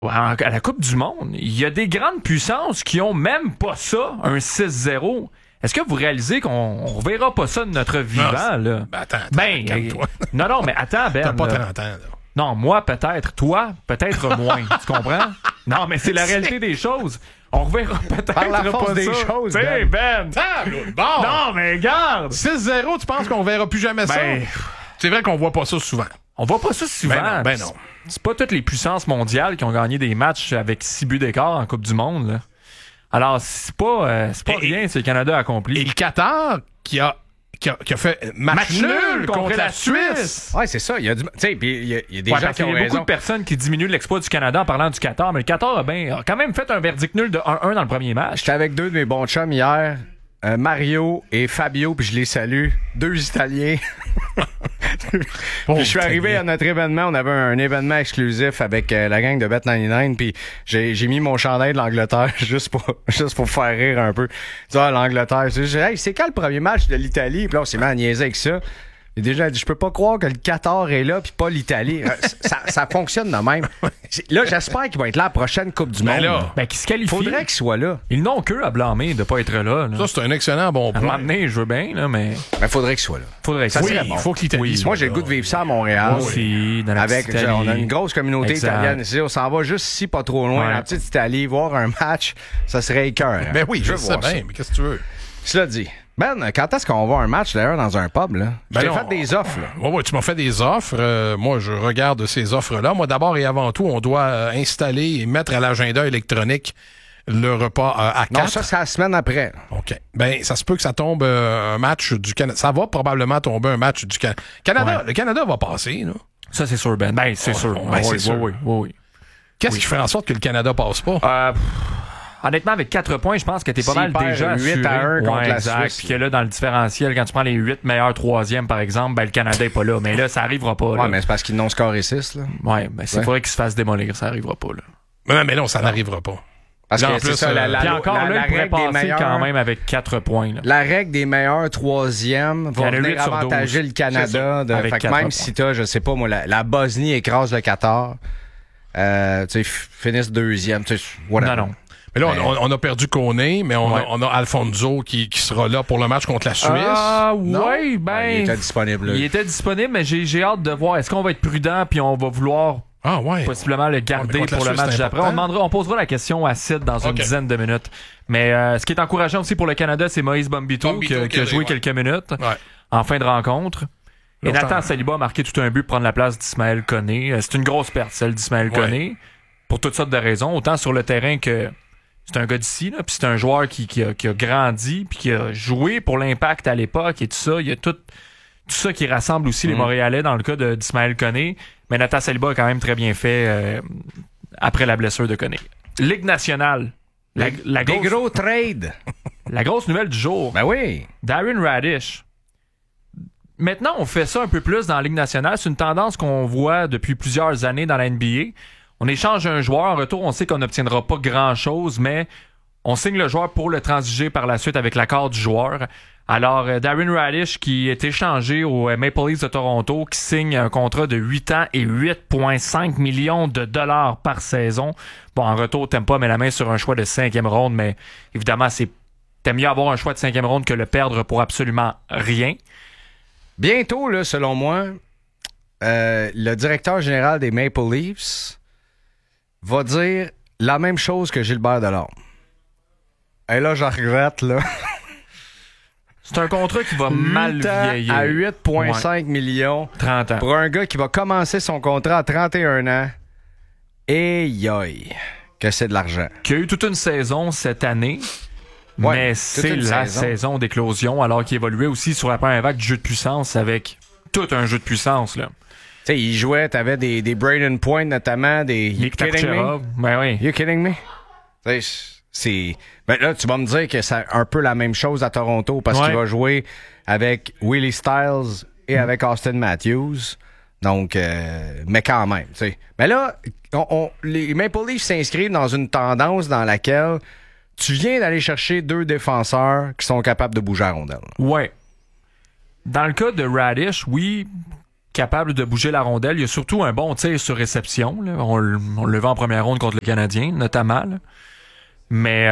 à la Coupe du Monde, il y a des grandes puissances qui ont même pas ça, un 6-0. Est-ce que vous réalisez qu'on ne reverra pas ça de notre vivant, là? Ben attends, calme-toi. Non, mais attends, Ben. T'as pas 30 ans, là. Non, moi, peut-être. Toi, peut-être moins. Tu comprends? Non, mais c'est la réalité des choses. On reverra peut-être par la force pas des ça. choses, Ben. Bon! Non, mais regarde! 6-0, tu penses qu'on verra plus jamais ça? C'est vrai qu'on voit pas ça souvent. On voit pas ça souvent. Ben non. C'est pas toutes les puissances mondiales qui ont gagné des matchs avec 6 buts d'écart en Coupe du Monde, là. Alors, c'est pas rien, c'est le Canada accompli. Et le Qatar qui a fait match nul contre la Suisse. Ouais, c'est ça. Il y a du, tu sais, puis il y a des gens qui ont il y a beaucoup raison. de personnes qui diminuent l'exploit du Canada en parlant du Qatar, mais le Qatar a quand même fait un verdict nul de 1-1 dans le premier match. J'étais avec deux de mes bons chums hier, Mario et Fabio, puis je les salue. Deux Italiens. Puis je suis arrivé à notre événement. On avait un événement exclusif avec la gang de Bet99. Puis j'ai mis mon chandail de l'Angleterre juste pour faire rire un peu. L'Angleterre. C'est quand le premier match de l'Italie? Puis là, on s'est mis à niaiser avec ça. Et déjà, je peux pas croire que le Qatar est là puis pas l'Italie. Ça fonctionne de même. Là, j'espère qu'il va être là à la prochaine Coupe du Monde. Qui se qualifie. Faudrait qu'il soit là. Ils n'ont qu'eux à blâmer de pas être là. Ça, c'est un excellent bon À un point. moment donné, je veux bien, là, mais... Faudrait qu'il soit là. Ça serait bon. Il faut que l'Italie soit Moi, j'ai là. le goût de vivre ça à Montréal. Moi aussi, dans la Avec, petite Italie. on a une grosse communauté Exact. italienne ici. On s'en va juste ici, pas trop loin, Ouais. dans la petite Italie, voir un match. Ça serait écœurant. Ben oui, je veux sais voir ça. bien, mais qu'est-ce que tu veux? Cela dit, Ben, quand est-ce qu'on va voir un match d'ailleurs dans un pub, là? Je t'ai fait des offres, là. Oui, tu m'as fait des offres. Moi, je regarde ces offres-là. Moi, d'abord et avant tout, on doit installer et mettre à l'agenda électronique le repas à 4. Non, ça, c'est la semaine après. OK. Ben, ça se peut que ça tombe un match du Canada. Ça va probablement tomber un match du Canada. Ouais. Le Canada va passer, là. Ça, c'est sûr, Ben. Ben, c'est sûr. Ben, c'est sûr. Oui. Qu'est-ce qui ferait en sorte que le Canada passe pas? Honnêtement, avec 4 points, je pense que t'es pas S'il mal perd déjà 8 à 1 contre la Suisse. Puis que là, dans le différentiel, quand tu prends les 8 meilleurs troisièmes, par exemple, ben le Canada est pas là. Mais là, ça arrivera pas. Là. Ouais, mais c'est parce qu'ils n'ont scoré 6, là. Ouais, ben c'est vrai qu'ils se fassent démolir. Ça arrivera pas, là. Mais non, ça n'arrivera pas. Parce Là, en que c'est plus, ça, Puis encore là, il pourrait règle des passer meilleurs, quand même avec 4 points. Là. La règle des meilleurs troisièmes Il y en va a 8 venir sur 12. avantager le Canada. Avec Fait que 4 même points. si t'as, je sais pas moi, la Bosnie écrase le Qatar, tu sais, finissent deuxième, tu sais, whatever. Non. Mais là, on a perdu Koné, mais on a Alfonso qui sera là pour le match contre la Suisse. Oui, ben... Il était disponible. Là. Il était disponible, mais j'ai hâte de voir. Est-ce qu'on va être prudent puis on va vouloir Ouais. possiblement le garder contre la pour le Suisse, match c'est d'après? important. On posera la question à Sid dans une dizaine de minutes. Mais ce qui est encourageant aussi pour le Canada, c'est Moïse Bombito qui a joué quelques minutes en fin de rencontre. Et Nathan Saliba a marqué tout un but pour prendre la place d'Ismaël Koné. C'est une grosse perte, celle d'Ismaël Koné, pour toutes sortes de raisons. Autant sur le terrain que c'est un gars d'ici, puis c'est un joueur qui a grandi, puis qui a joué pour l'Impact à l'époque et tout ça. Il y a tout ça qui rassemble aussi les Montréalais dans le cas d'Ismaël Koné. Mais Nathan Saliba a quand même très bien fait après la blessure de Koné. Ligue nationale. Des gros trades. La grosse nouvelle du jour. Ben oui. Darren Radish. Maintenant, on fait ça un peu plus dans la Ligue nationale. C'est une tendance qu'on voit depuis plusieurs années dans la NBA. On échange un joueur. En retour, on sait qu'on n'obtiendra pas grand-chose, mais on signe le joueur pour le transiger par la suite avec l'accord du joueur. Alors, Darren Radish, qui est échangé au Maple Leafs de Toronto, qui signe un contrat de 8 ans et 8,5 millions de dollars par saison. Bon, en retour, t'aimes pas mettre la main sur un choix de 5e ronde, mais évidemment, t'aimes mieux avoir un choix de 5e ronde que le perdre pour absolument rien. Bientôt, là, selon moi, le directeur général des Maple Leafs va dire la même chose que Gilbert Delorme. Et là, je regrette, là. C'est un contrat qui va mal vieillir. À 8,5 millions. 30 ans. Pour un gars qui va commencer son contrat à 31 ans. Et yoï, que c'est de l'argent. Qui a eu toute une saison cette année. Ouais, mais toute c'est une la saison saison d'éclosion, alors qu'il évoluait aussi sur la première vague du jeu de puissance avec tout un jeu de puissance, là. Tu sais, il jouait, t'avais des Braden Point notamment, des... Nick Kucherov. Ben oui. You kidding me? C'est... Ben là, tu vas me dire que c'est un peu la même chose à Toronto parce qu'il va jouer avec Willie Styles et avec Austin Matthews. Donc, mais quand même, tu sais. Mais là, les Maple Leafs s'inscrivent dans une tendance dans laquelle tu viens d'aller chercher 2 défenseurs qui sont capables de bouger à rondelle. Ouais. Dans le cas de Radish, oui, capable de bouger la rondelle. Il y a surtout un bon tir sur réception. Là. On le vend en première ronde contre le Canadien, notamment. Là. Mais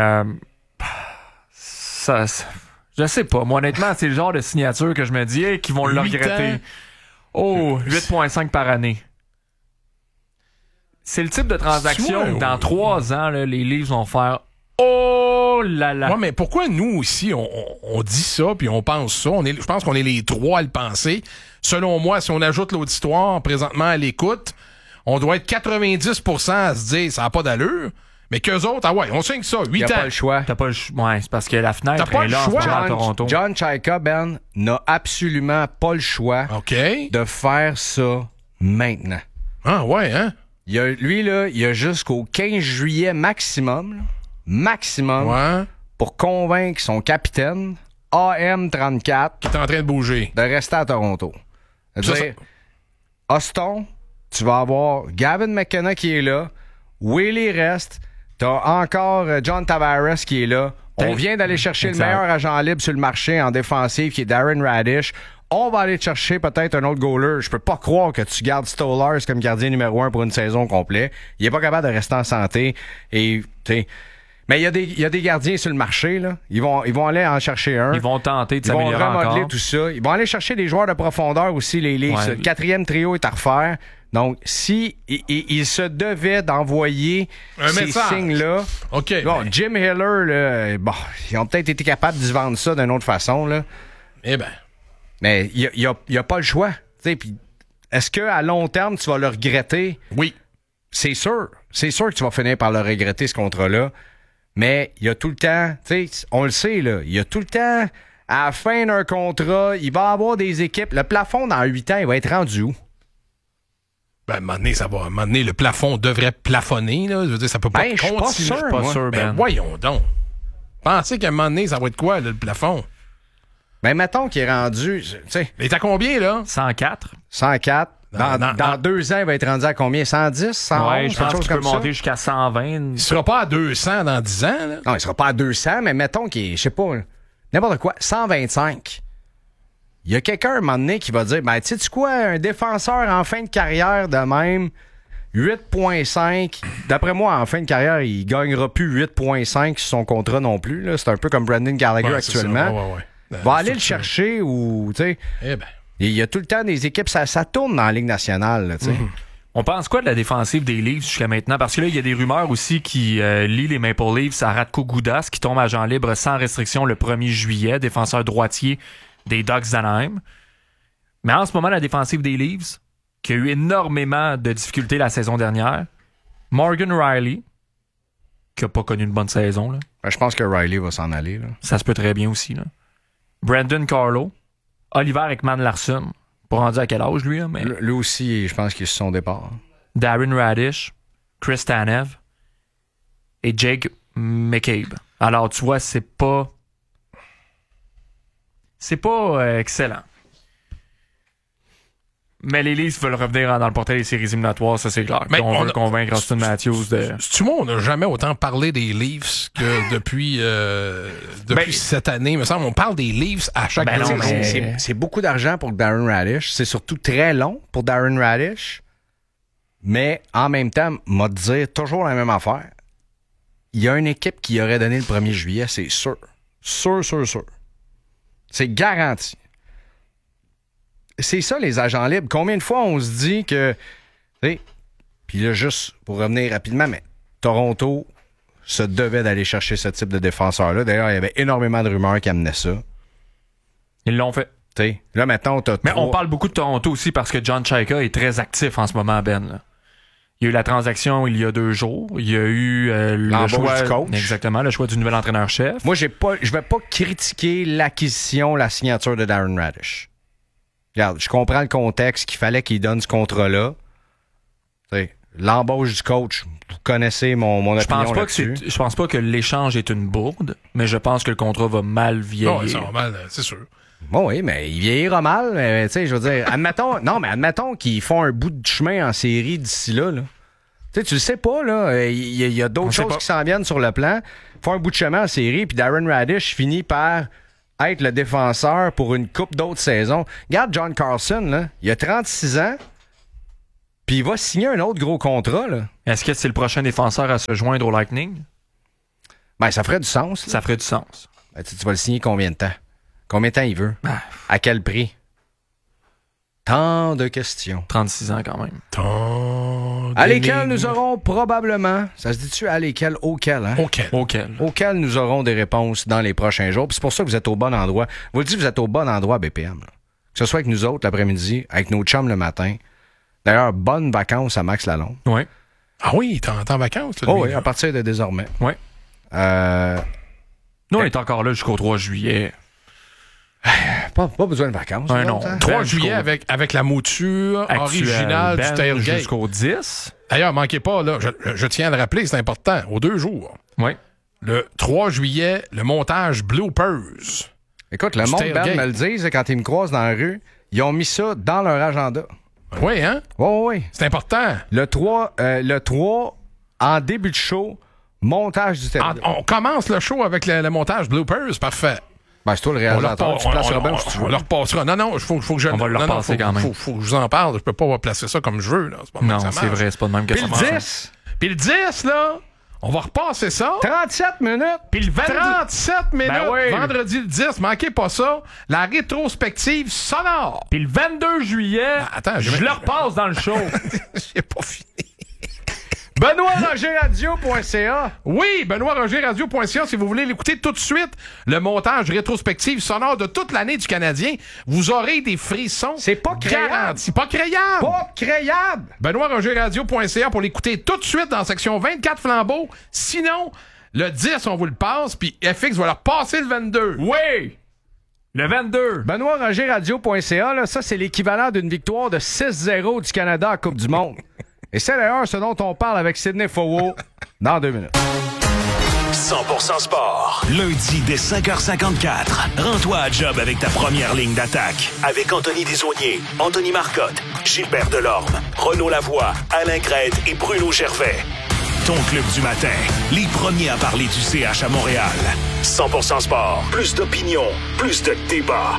ça, je sais pas. Moi, honnêtement, c'est le genre de signature que je me dis qu'ils vont le regretter. Oh, 8,5 par année. C'est le type de transaction que dans 3 ans, là, les Leafs vont faire oh là là. Ouais, mais pourquoi nous aussi, on dit ça puis on pense ça? Je pense qu'on est les trois à le penser. Selon moi, si on ajoute l'auditoire présentement à l'écoute, on doit être 90% à se dire ça n'a pas d'allure. Mais qu'eux autres, on signe ça, 8 ans. T'as pas le choix. T'as pas le choix. Ouais, c'est parce que la fenêtre T'as pas est le là choix. à Toronto. John Chayka, n'a absolument pas le choix de faire ça maintenant. Ah ouais, hein? Il a jusqu'au 15 juillet maximum, pour convaincre son capitaine, AM34, qui est en train de bouger, de rester à Toronto. C'est-à-dire, Austin, tu vas avoir Gavin McKenna qui est là, Willie reste, t'as encore John Tavares qui est là. On vient d'aller chercher le meilleur agent libre sur le marché en défensive qui est Darren Radish. On va aller te chercher peut-être un autre goaler. Je peux pas croire que tu gardes Stolarz comme gardien numéro 1 pour une saison complète. Il est pas capable de rester en santé. Et mais il y a des gardiens sur le marché là. Ils vont aller en chercher un. Ils vont tenter de s'améliorer encore. Ils vont remodeler tout ça. Ils vont aller chercher des joueurs de profondeur aussi, les Leafs. Le 4e trio est à refaire. Donc, si il se devait d'envoyer ces signes-là, Jim Hiller, là, ils ont peut-être été capables de se vendre ça d'une autre façon là. Eh ben. Mais il y a pas le choix. Pis est-ce qu'à long terme, tu vas le regretter? Oui. C'est sûr. C'est sûr que tu vas finir par le regretter, ce contrat-là. Mais il y a tout le temps, on le sait, là, il y a tout le temps, à la fin d'un contrat, il va y avoir des équipes. Le plafond, dans 8 ans, il va être rendu où? Ben, à un moment donné, le plafond devrait plafonner, là. Je veux dire, ça peut pas continuer. Je suis pas sûr, Ben, voyons donc. Pensez qu'à un moment donné, ça va être quoi, là, le plafond? Ben, mettons qu'il est rendu, il est à combien, là? 104. 104. Dans 2 ans, il va être rendu à combien? 110? 111? Ouais, je pense qu'il peut monter jusqu'à 120. Il sera pas à 200 dans 10 ans, là? Non, il sera pas à 200, mais mettons qu'il est, je sais pas, n'importe quoi, 125. Il y a quelqu'un, un moment donné, qui va dire, ben, tu sais quoi, un défenseur en fin de carrière de même, 8,5. D'après moi, en fin de carrière, il gagnera plus 8,5 sur son contrat non plus, là. C'est un peu comme Brendan Gallagher actuellement. Va aller le chercher ou, tu sais. Eh ben. Il y a tout le temps des équipes, ça tourne dans la Ligue nationale, tu sais. Mm-hmm. On pense quoi de la défensive des Leafs jusqu'à maintenant? Parce que là, il y a des rumeurs aussi qui lient les Maple Leafs à Radko Gudas, qui tombe agent libre sans restriction le 1er juillet, défenseur droitier des Ducks d'Anaheim. Mais en ce moment, la défensive des Leafs, qui a eu énormément de difficultés la saison dernière, Morgan Rielly, qui n'a pas connu une bonne saison. Là. Je pense que Rielly va s'en aller. Là. Ça se peut très bien aussi. Là. Brandon Carlo, Oliver Ekman-Larsson, pas rendu à quel âge lui? Là, mais... Lui aussi, je pense qu'il est sur son départ. Darren Radish, Chris Tanev et Jake McCabe. Alors, tu vois, c'est pas excellent. Mais les Leafs veulent revenir dans le portail des séries éliminatoires, ça c'est clair. On veut convaincre Austin Matthews de... Tu vois, on n'a jamais autant parlé des Leafs que depuis cette année. Il me semble, on parle des Leafs à chaque jour. C'est beaucoup d'argent pour Darren Radish. C'est surtout très long pour Darren Radish. Mais en même temps, m'a dire toujours la même affaire. Il y a une équipe qui aurait donné le 1er juillet, c'est sûr. Sûr. C'est garanti. C'est ça, les agents libres. Combien de fois on se dit que... Puis là, juste pour revenir rapidement, mais Toronto se devait d'aller chercher ce type de défenseur-là. D'ailleurs, il y avait énormément de rumeurs qui amenaient ça. Ils l'ont fait. Là, maintenant, Mais on parle beaucoup de Toronto aussi parce que John Chayka est très actif en ce moment, Ben. Là. Il y a eu la transaction il y a 2 jours. Il y a eu le choix du coach. Exactement, le choix du nouvel entraîneur-chef. Moi, je vais pas critiquer l'acquisition, la signature de Darren Radish. Regarde, je comprends le contexte qu'il fallait qu'il donne ce contrat-là. L'embauche du coach, vous connaissez mon opinion là-dessus. Je pense pas que l'échange est une bourde, mais je pense que le contrat va mal vieillir. Non, ça va mal, c'est sûr. Bon, oui, mais il vieillira mal. Mais, je veux dire, admettons qu'ils font un bout de chemin en série d'ici là. Tu le sais pas, là. Il y a d'autres choses qui s'en viennent sur le plan. Ils font un bout de chemin en série, puis Darren Radish finit par être le défenseur pour une coupe d'autres saisons. Regarde John Carlson, là, il a 36 ans, puis il va signer un autre gros contrat. Là. Est-ce que c'est le prochain défenseur à se joindre au Lightning? Ben, ça ferait du sens. Là. Ça ferait du sens. Ben, tu vas le signer combien de temps? Combien de temps il veut? À quel prix? Tant de questions. 36 ans quand même. À lesquelles nous aurons probablement, ça se dit-tu à lesquelles, auquel, hein? Auquel nous aurons des réponses dans les prochains jours. Puis c'est pour ça que vous êtes au bon endroit. Vous le dites, vous êtes au bon endroit à BPM. Là. Que ce soit avec nous autres l'après-midi, avec nos chums le matin. D'ailleurs, bonnes vacances à Max Lalonde. Oui. Ah oui, t'es en vacances? Là, oui, à partir de désormais. Oui. Nous, on est encore là jusqu'au 3 juillet. Pas besoin de vacances. Non. Hein? 3 juillet avec la mouture originale du tailgate. Jusqu'au 10. D'ailleurs, manquez pas, là, je tiens à le rappeler, c'est important, aux 2 jours. Oui. Le 3 juillet, le montage bloopers. Écoute, le monde me le dit, quand ils me croisent dans la rue, ils ont mis ça dans leur agenda. Oui, hein? Oui. C'est important. Le 3, en début de show, montage du tailgate. On commence le show avec le montage bloopers, parfait. Ben, c'est toi le réalisateur. Tu placeras bien si tu veux. On le repassera. Non, il faut que je... On va le repasser quand même. Faut que je vous en parle. Je peux pas placer ça comme je veux. Là. C'est pas non, c'est vrai. C'est pas de même que ça marche. Puis le 10, là, on va repasser ça. 37 minutes. Puis le 37 minutes. Ben oui. Vendredi le 10, manquez pas ça. La rétrospective sonore. Puis le 22 juillet, je le repasse dans le show. J'ai pas fini. BenoîtRogerRadio.ca. Oui, BenoîtRogerRadio.ca, si vous voulez l'écouter tout de suite, le montage rétrospective sonore de toute l'année du Canadien, vous aurez des frissons. C'est pas créable. Garantis. Pas créable. Pas créable. BenoîtRogerRadio.ca pour l'écouter tout de suite dans la section 24 flambeaux. Sinon, le 10, on vous le passe, puis FX va leur passer le 22. Oui! Le 22. BenoîtRogerRadio.ca, là, ça, c'est l'équivalent d'une victoire de 6-0 du Canada en Coupe du Monde. Et c'est d'ailleurs ce dont on parle avec Sidney Fowo dans 2 minutes. 100% sport. Lundi dès 5h54. Rends-toi à job avec ta première ligne d'attaque. Avec Anthony Desaulniers, Anthony Marcotte, Gilbert Delorme, Renaud Lavoie, Alain Crête et Bruno Gervais. Ton club du matin. Les premiers à parler du CH à Montréal. 100% sport. Plus d'opinion. Plus de débat.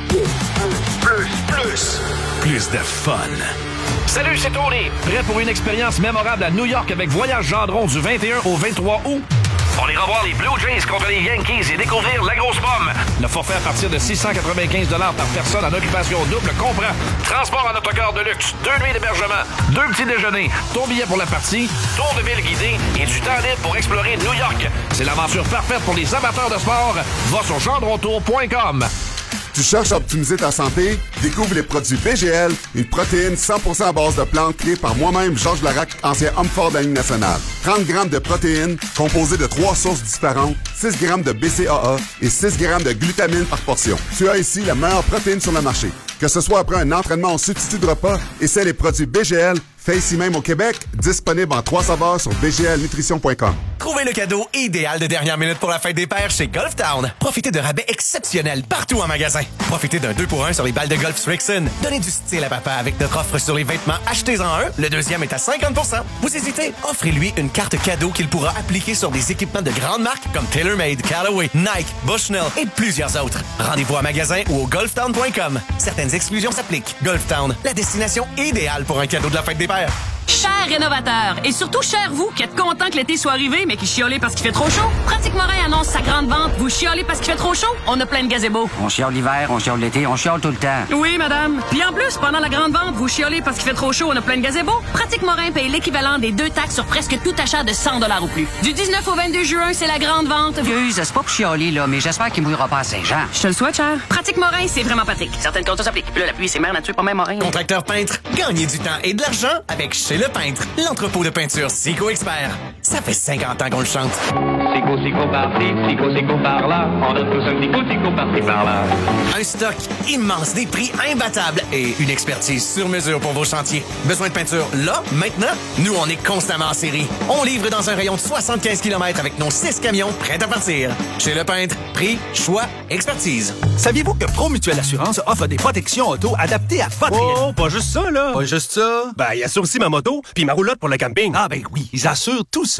Plus de fun. Salut, c'est Tony. Prêt pour une expérience mémorable à New York avec Voyage Gendron du 21 au 23 août? On ira voir les Blue Jays contre les Yankees et découvrir la grosse pomme. Le forfait à partir de 695 $ par personne en occupation double comprend transport en autocar de luxe, 2 nuits d'hébergement, 2 petits déjeuners, ton billet pour la partie, tour de ville guidé et du temps libre pour explorer New York. C'est l'aventure parfaite pour les amateurs de sport. Va sur gendrontour.com. Tu cherches à optimiser ta santé? Découvre les produits BGL, une protéine 100% à base de plantes créée par moi-même, Georges Larac, ancien homme fort de la Ligue nationale. 30 grammes de protéines composées de 3 sources différentes, 6 grammes de BCAA et 6 grammes de glutamine par portion. Tu as ici la meilleure protéine sur le marché. Que ce soit après un entraînement en substitut de repas, essaie les produits BGL, fait ici même au Québec, disponible en 3 saveurs sur bglnutrition.com. Trouvez le cadeau idéal de dernière minute pour la fête des pères chez Golf Town. Profitez de rabais exceptionnels partout en magasin. Profitez d'un 2-pour-1 sur les balles de golf Strixon. Donnez du style à papa avec notre offre sur les vêtements. Achetez-en un, le deuxième est à 50%. Vous hésitez? Offrez-lui une carte cadeau qu'il pourra appliquer sur des équipements de grandes marques comme TaylorMade, Callaway, Nike, Bushnell et plusieurs autres. Rendez-vous à magasin ou au golftown.com. Certaines exclusions s'appliquent. Golf Town, la destination idéale pour un cadeau de la fête des pères. Chers rénovateurs, et surtout chers vous qui êtes contents que l'été soit arrivé mais qui chiolez parce qu'il fait trop chaud, Pratique Morin annonce sa grande vente. Vous chiolez parce qu'il fait trop chaud? On a plein de gazebos. On chiole l'hiver, on chiole l'été, on chiole tout le temps. Oui, madame. Puis en plus, pendant la grande vente, vous chiolez parce qu'il fait trop chaud, on a plein de gazebos. Pratique Morin paye l'équivalent des 2 taxes sur presque tout achat de 100 $ ou plus. Du 19 au 22 juin, c'est la grande vente. Excuse, c'est pas pour chioler, là, mais j'espère qu'il mouillera pas à Saint-Jean. Je te le souhaite, cher. Pratique Morin, c'est vraiment pratique. Certaines conditions s'appliquent. Puis là, la pluie, c'est mère nature, pas même Morin. Contracteur peintre, gagnez du temps et de l'argent avec Chez le Peintre, l'entrepôt de peinture Sico Expert. Ça fait 50 ans qu'on le chante. Sico par-ci, Sico par-là. On a tous un Sico par-ci par-là. Un stock immense, des prix imbattables et une expertise sur mesure pour vos chantiers. Besoin de peinture là, maintenant? Nous, on est constamment en série. On livre dans un rayon de 75 km avec nos 6 camions prêts à partir. Chez le Peintre, prix, choix, expertise. Saviez-vous que Promutuelle Assurance offre des protections auto adaptées à votre... Oh, pas juste ça, là. Pas juste ça. Ben, il assure aussi ma moto puis ma roulotte pour le camping. Ah ben oui, ils assurent tout ça.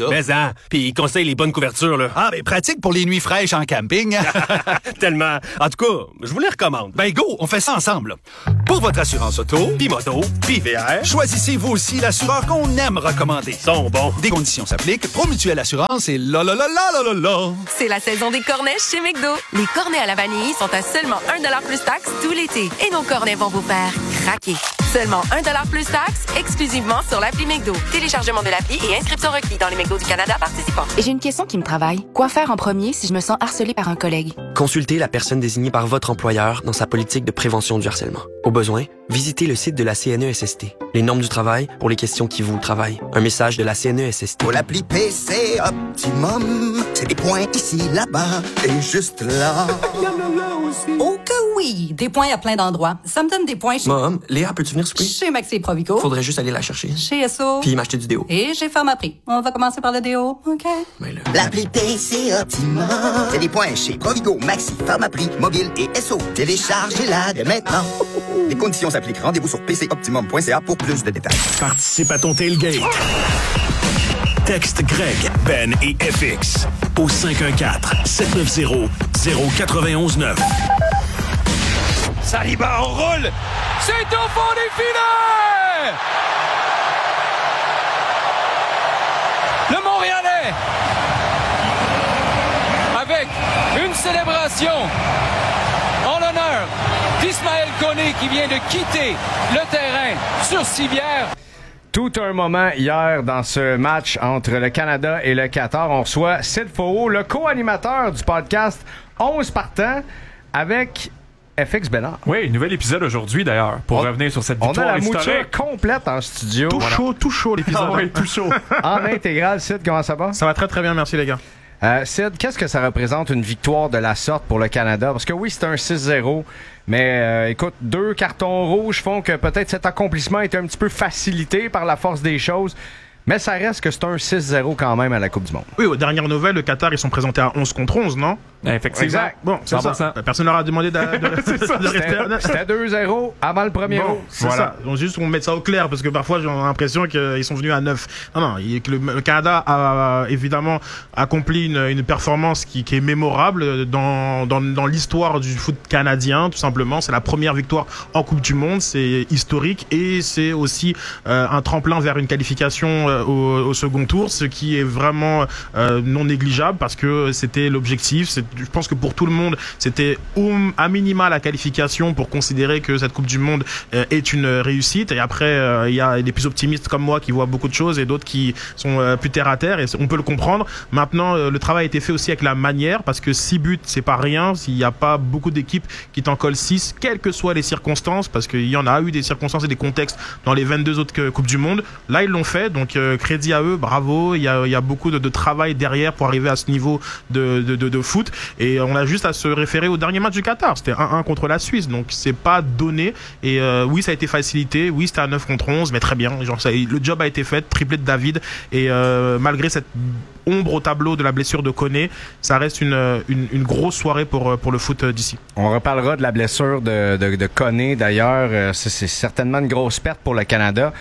ça. Mais puis il conseille les bonnes couvertures, là. Ah, ben pratique pour les nuits fraîches en camping. Tellement. En tout cas, je vous les recommande. Ben go, on fait ça ensemble. Pour votre assurance auto, puis moto, puis VR, choisissez vous aussi l'assureur qu'on aime recommander. Ils sont bons. Des conditions s'appliquent. Promutuelle Assurance et la. C'est la saison des cornets chez McDo. Les cornets à la vanille sont à seulement 1$ plus taxe tout l'été. Et nos cornets vont vous faire craquer. Seulement 1$ plus taxe, exclusivement sur l'appli McDo. Téléchargement de l'appli et inscription requis dans les McDo du Canada participants. Et j'ai une question qui me travaille. Quoi faire en premier si je me sens harcelée par un collègue? Consultez la personne désignée par votre employeur dans sa politique de prévention du harcèlement. Au besoin, visitez le site de la CNESST. Les normes du travail pour les questions qui vous travaillent. Un message de la CNESST. Pour l'appli PC Optimum, c'est des points ici, là-bas et juste là. Oh que oui! Des points à plein d'endroits. Ça me donne des points chez... Mom, Léa, peux-tu venir souper? Chez Maxi Provico. Faudrait juste aller la chercher. Chez Esso. Puis m'acheter du déo. Et chez Pharmaprix. On va commencer par le déo, OK? L'appli PC Optimum, c'est des points chez Provigo, Maxi, Pharmaprix, Mobile et Esso. Téléchargez-la dès maintenant. Les conditions s'appliquent. Rendez-vous sur pcoptimum.ca pour plus de détails. Participe à ton tailgate. Texte Greg, Ben et FX au 514-790-0919. Saliba, on roule! C'est au fond des filets! Le Montréalais, avec une célébration en l'honneur d'Ismaël Koné qui vient de quitter le terrain sur civière. Tout un moment hier dans ce match entre le Canada et le Qatar. On reçoit Sid Faux, le co-animateur du podcast 11 partants avec FX Bénard. Oui, nouvel épisode aujourd'hui d'ailleurs, pour revenir sur cette victoire historique. On a la mouture complète en studio. Tout chaud l'épisode. Ah oui, tout chaud. En intégral, Sid, comment ça va? Ça va très très bien, merci les gars. Sid, qu'est-ce que ça représente une victoire de la sorte pour le Canada? Parce que oui, c'est un 6-0, mais écoute, 2 cartons rouges font que peut-être cet accomplissement est un petit peu facilité par la force des choses. Mais ça reste que c'est un 6-0 quand même à la Coupe du Monde. Oui, aux dernières nouvelles, le Qatar, ils sont présentés à 11 contre 11, non? Effectivement. Exact. Bon, c'est ça. Personne leur a demandé de rester. C'était 2-0 avant le premier round. C'est ça. Donc juste on met ça au clair, parce que parfois j'ai l'impression qu'ils sont venus à 9. Non, le Canada a évidemment accompli une performance qui est mémorable dans l'histoire du foot canadien, tout simplement. C'est la première victoire en Coupe du Monde, c'est historique, et c'est aussi un tremplin vers une qualification au second tour, ce qui est vraiment non négligeable, parce que c'était l'objectif. Je pense que pour tout le monde, c'était à minima la qualification pour considérer que cette Coupe du Monde est une réussite. Et après, il y a des plus optimistes comme moi qui voient beaucoup de choses et d'autres qui sont plus terre à terre, et on peut le comprendre. Maintenant, le travail a été fait aussi avec la manière, parce que 6 buts, c'est pas rien. S'il n'y a pas beaucoup d'équipes qui t'en collent 6, quelles que soient les circonstances, parce qu'il y en a eu des circonstances et des contextes dans les 22 autres Coupes du Monde. Là, ils l'ont fait, donc crédit à eux, bravo. Il y a beaucoup de travail derrière pour arriver à ce niveau de foot. Et on a juste à se référer au dernier match du Qatar. C'était 1-1 contre la Suisse, donc c'est pas donné. Et oui, ça a été facilité. Oui, c'était à 9 contre 11, mais très bien. Le job a été fait, triplé de David. Et malgré cette ombre au tableau de la blessure de Koné, ça reste une grosse soirée pour le foot d'ici. On reparlera de la blessure de Koné d'ailleurs. C'est certainement une grosse perte pour le Canada.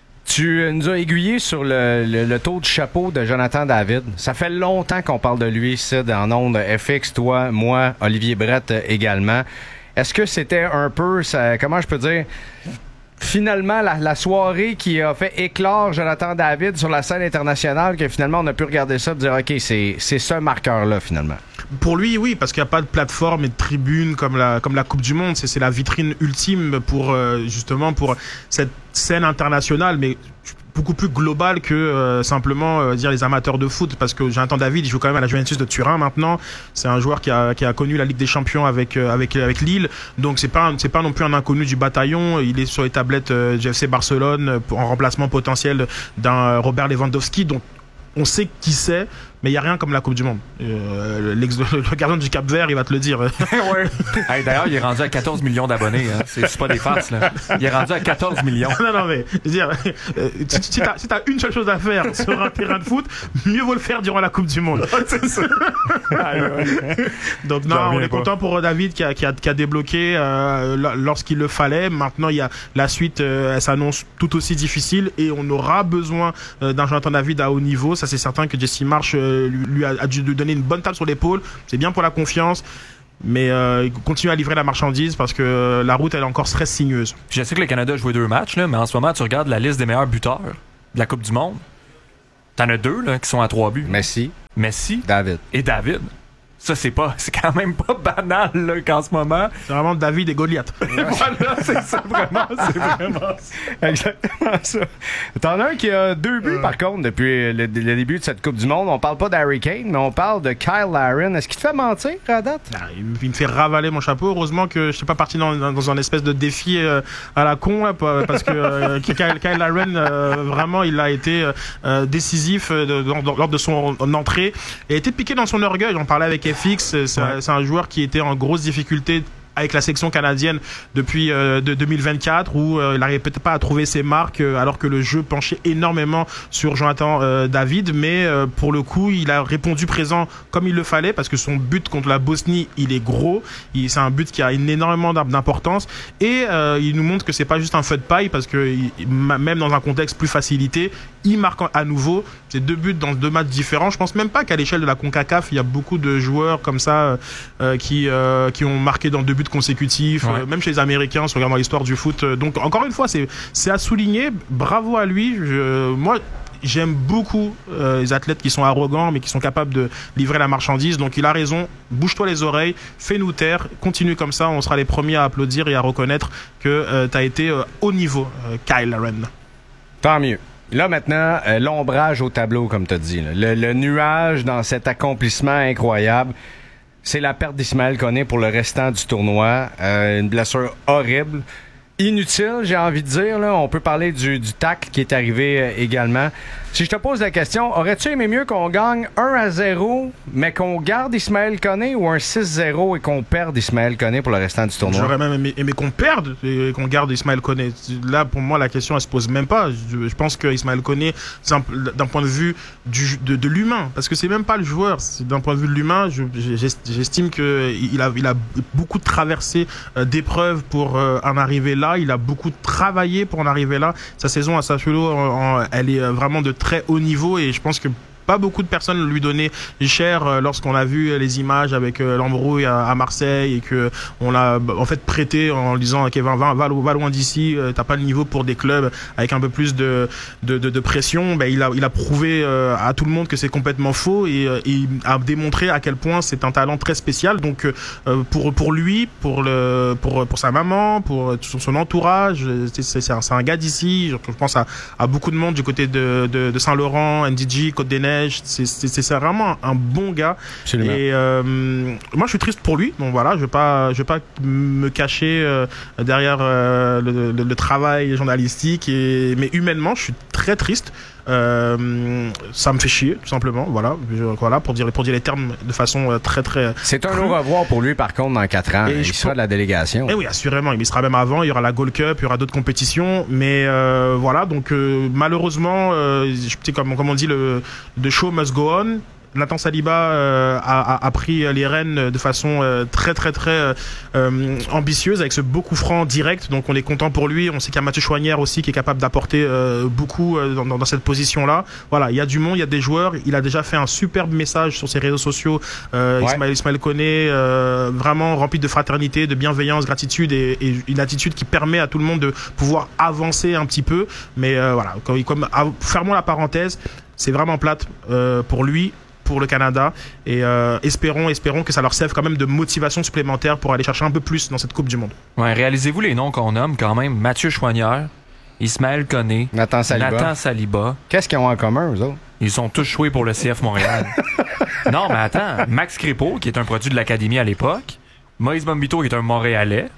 Tu nous as aiguillé sur le tour du chapeau de Jonathan David. Ça fait longtemps qu'on parle de lui, Sid, en ondes FX, toi, moi, Olivier Brett également. Est-ce que c'était un peu, comment je peux dire, finalement la soirée qui a fait éclore Jonathan David sur la scène internationale, que finalement on a pu regarder ça et dire ok, c'est ce marqueur-là finalement? Pour lui, oui, parce qu'il n'y a pas de plateforme et de tribune comme la Coupe du Monde. C'est la vitrine ultime pour justement pour cette scène internationale, mais beaucoup plus globale que simplement dire les amateurs de foot, parce que Jonathan David, il joue quand même à la Juventus de Turin maintenant. C'est un joueur qui a connu la Ligue des Champions avec Lille, donc c'est pas non plus un inconnu du bataillon. Il est sur les tablettes du FC Barcelone en remplacement potentiel d'un Robert Lewandowski, donc on sait qui c'est. mais il n'y a rien comme la Coupe du Monde. Le gardien du Cap-Vert, il va te le dire. Ouais. Hey, d'ailleurs, il est rendu à 14 millions d'abonnés. Hein. C'est pas des farces, là. Il est rendu à 14 millions. Non, mais je veux dire, si t'as une seule chose à faire sur un terrain de foot, mieux vaut le faire durant la Coupe du Monde. C'est ça. Donc non, on est content pour David qui a débloqué lorsqu'il le fallait. Maintenant, il y a la suite, elle s'annonce tout aussi difficile et on aura besoin d'un Jonathan David à haut niveau. Ça, c'est certain que Jesse Marsch lui a dû lui donner une bonne tape sur l'épaule. C'est bien pour la confiance. Mais il continue à livrer la marchandise parce que la route elle est encore très sinueuse. Je sais que le Canada a joué 2 matchs, là, mais en ce moment, tu regardes la liste des meilleurs buteurs de la Coupe du Monde. T'en as 2 là, qui sont à 3 buts. Messi. David. Et David. Ça, c'est quand même pas banal là, qu'en ce moment. C'est vraiment David et Goliath. Voilà, c'est ça, vraiment. Exactement ça. T'en as un qui a 2 buts, par contre, depuis le début de cette Coupe du Monde. On parle pas d'Harry Kane, mais on parle de Kyle Larin. Est-ce qu'il te fait mentir, à date? Il me fait ravaler mon chapeau. Heureusement que je suis pas parti dans un espèce de défi à la con, là, parce que Kyle Larin, vraiment, il a été décisif lors de son entrée. Il a été piqué dans son orgueil. On parlait avec FX, c'est un joueur qui était en grosse difficulté avec la section canadienne depuis 2024 où il n'arrivait peut-être pas à trouver ses marques alors que le jeu penchait énormément sur Jonathan David, mais pour le coup il a répondu présent comme il le fallait parce que son but contre la Bosnie il est gros, c'est un but qui a énormément d'importance et il nous montre que c'est pas juste un feu de paille parce que même dans un contexte plus facilité il marque à nouveau. C'est 2 buts dans 2 matchs différents. Je pense même pas qu'à l'échelle de la CONCACAF il y a beaucoup de joueurs comme ça qui ont marqué dans 2 buts consécutifs, même chez les Américains, si on regarde dans l'histoire du foot. Donc encore une fois, c'est à souligner. Bravo à lui. Moi, j'aime beaucoup les athlètes qui sont arrogants, mais qui sont capables de livrer la marchandise. Donc il a raison. Bouge-toi les oreilles, fais-nous taire, continue comme ça. On sera les premiers à applaudir et à reconnaître que tu as été au niveau, Kyle Larin. Tant mieux. Là, maintenant, l'ombrage au tableau, comme tu as dit. Le nuage dans cet accomplissement incroyable. C'est la perte d'Ismaël Koné pour le restant du tournoi. Une blessure horrible. Inutile, j'ai envie de dire. Là. On peut parler du tacle qui est arrivé également. Si je te pose la question, aurais-tu aimé mieux qu'on gagne 1-0, mais qu'on garde Ismaël Koné ou un 6-0 et qu'on perde Ismaël Koné pour le restant du tournoi? J'aurais même aimé qu'on perde et qu'on garde Ismaël Koné. Là, pour moi, la question, elle se pose même pas. Je pense que Ismaël Koné, d'un point de vue de l'humain, parce que c'est même pas le joueur, c'est d'un point de vue de l'humain, j'estime qu'il a beaucoup traversé d'épreuves pour en arriver là. Il a beaucoup travaillé pour en arriver là. Sa saison à Sassuolo, elle est vraiment de très haut niveau et je pense que pas beaucoup de personnes lui donnaient cher lorsqu'on a vu les images avec l'embrouille à Marseille et que on l'a en fait prêté en disant Kevin va loin d'ici, t'as pas le niveau pour des clubs avec un peu plus de pression. Ben il a prouvé à tout le monde que c'est complètement faux et il a démontré à quel point c'est un talent très spécial. Donc pour lui, pour sa maman, pour son entourage, c'est un gars d'ici. Je pense à beaucoup de monde du côté de Saint-Laurent, NDG, Côte-des-Neiges. C'est vraiment un bon gars. Absolument. Et moi je suis triste pour lui. Donc voilà, je vais pas me cacher derrière le travail journalistique mais humainement je suis très triste. Ça me fait chier tout simplement. Voilà pour dire les termes de façon très très. C'est un au revoir pour lui par contre dans 4 ans. Il sera de la délégation. Et oui, assurément, il sera même avant. Il y aura la Gold Cup, il y aura d'autres compétitions, mais voilà. Donc malheureusement, comme on dit, the show must go on. Nathan Saliba a pris les rênes de façon très très très ambitieuse avec ce beau coup franc direct, donc on est content pour lui. On sait qu'il y a Mathieu Chouanière aussi qui est capable d'apporter beaucoup dans cette position là. Voilà, il y a du monde, il y a des joueurs. Il a déjà fait un superbe message sur ses réseaux sociaux, Ismaël Koné, vraiment rempli de fraternité, de bienveillance, gratitude et une attitude qui permet à tout le monde de pouvoir avancer un petit peu. Mais voilà, fermons la parenthèse, c'est vraiment plate pour lui, pour le Canada et espérons que ça leur serve quand même de motivation supplémentaire pour aller chercher un peu plus dans cette Coupe du Monde. Ouais, réalisez-vous les noms qu'on nomme quand même: Mathieu Chouanière, Ismaël Koné, Nathan Saliba. Qu'est-ce qu'ils ont en commun, eux autres? Ils ont tous joué pour le CF Montréal. Non, mais attends, Max Crépeau, qui est un produit de l'Académie à l'époque, Moïse Bombito, qui est un Montréalais.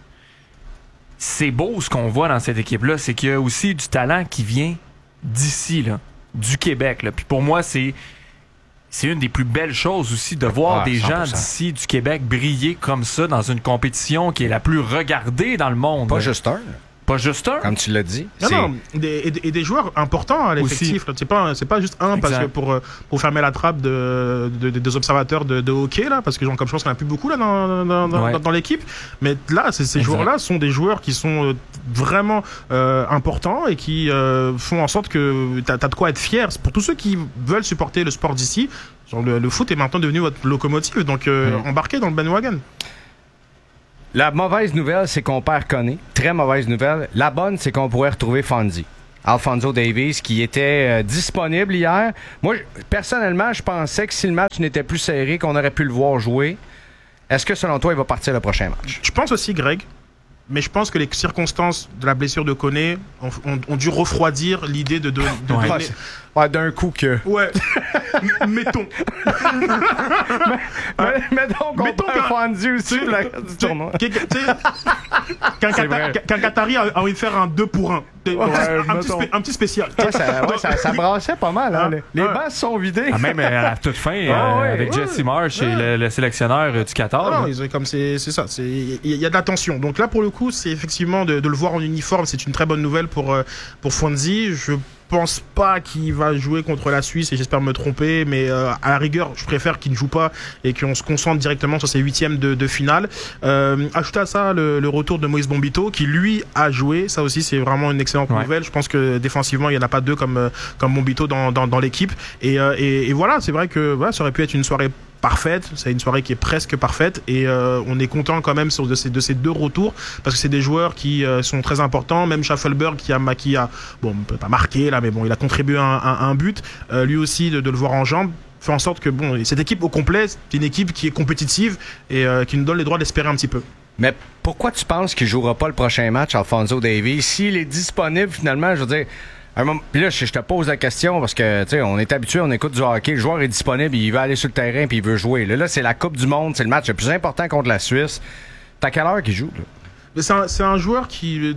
C'est beau ce qu'on voit dans cette équipe-là, c'est qu'il y a aussi du talent qui vient d'ici, là, du Québec. Là. Puis pour moi, c'est c'est une des plus belles choses aussi de voir des 100%. Gens d'ici, du Québec, briller comme ça dans une compétition qui est la plus regardée dans le monde. Pas juste un. Pas juste un. Comme tu l'as dit. Non, des joueurs importants à l'effectif. C'est pas juste un, parce que pour fermer la trappe des observateurs de hockey, là, parce que comme je pense qu'il n'y en a plus beaucoup là, dans l'équipe. Mais là, ces joueurs-là sont des joueurs qui sont vraiment importants et qui font en sorte que tu as de quoi être fier. Pour tous ceux qui veulent supporter le sport d'ici, le foot est maintenant devenu votre locomotive, donc embarquez dans le bandwagon. La mauvaise nouvelle, c'est qu'on perd Koné. Très mauvaise nouvelle. La bonne, c'est qu'on pourrait retrouver Fonzie. Alphonso Davies, qui était disponible hier. Moi, personnellement, je pensais que si le match n'était plus serré, qu'on aurait pu le voir jouer. Est-ce que, selon toi, il va partir le prochain match? Je pense aussi, Greg. Mais je pense que les circonstances de la blessure de Koné ont dû refroidir l'idée de donner... d'un coup que... Ouais. Mettons. Mettons qu'on perd Fonzie aussi du tournoi. Quand Qatari a envie de faire un 2 pour 1. Un petit spécial. Ça brassait pas mal. Hein? Les bancs sont vidés. Même à la toute fin, avec Jesse Marsh et le sélectionneur du Qatar. C'est ça. Il y a de la tension. Donc là, pour le coup, c'est effectivement de le voir en uniforme, c'est une très bonne nouvelle pour Fonzie. Je pense pas qu'il va jouer contre la Suisse et j'espère me tromper, mais à la rigueur, je préfère qu'il ne joue pas et qu'on se concentre directement sur ses huitièmes de finale. Ajoutez à ça le retour de Moïse Bombito qui lui a joué. Ça aussi, c'est vraiment une excellente nouvelle. Je pense que défensivement, il n'y en a pas deux comme Bombito dans l'équipe. Et voilà, c'est vrai que ça aurait pu être une soirée parfaite, c'est une soirée qui est presque parfaite et on est content quand même de ces deux retours parce que c'est des joueurs qui sont très importants. Même Schaffelberg qui a bon, on peut pas marquer là, mais bon, il a contribué à un but. Lui aussi de le voir en jambes fait en sorte que bon, cette équipe au complet, c'est une équipe qui est compétitive et qui nous donne les droits d'espérer un petit peu. Mais pourquoi tu penses qu'il jouera pas le prochain match, Alphonso Davies, s'il est disponible finalement? Je veux dire, puis là, je te pose la question parce que, tu sais, on est habitué, on écoute du hockey, le joueur est disponible, il veut aller sur le terrain puis il veut jouer. Là, c'est la Coupe du Monde, c'est le match le plus important contre la Suisse. T'as quelle heure qu'il joue, là? Mais c'est un joueur qui,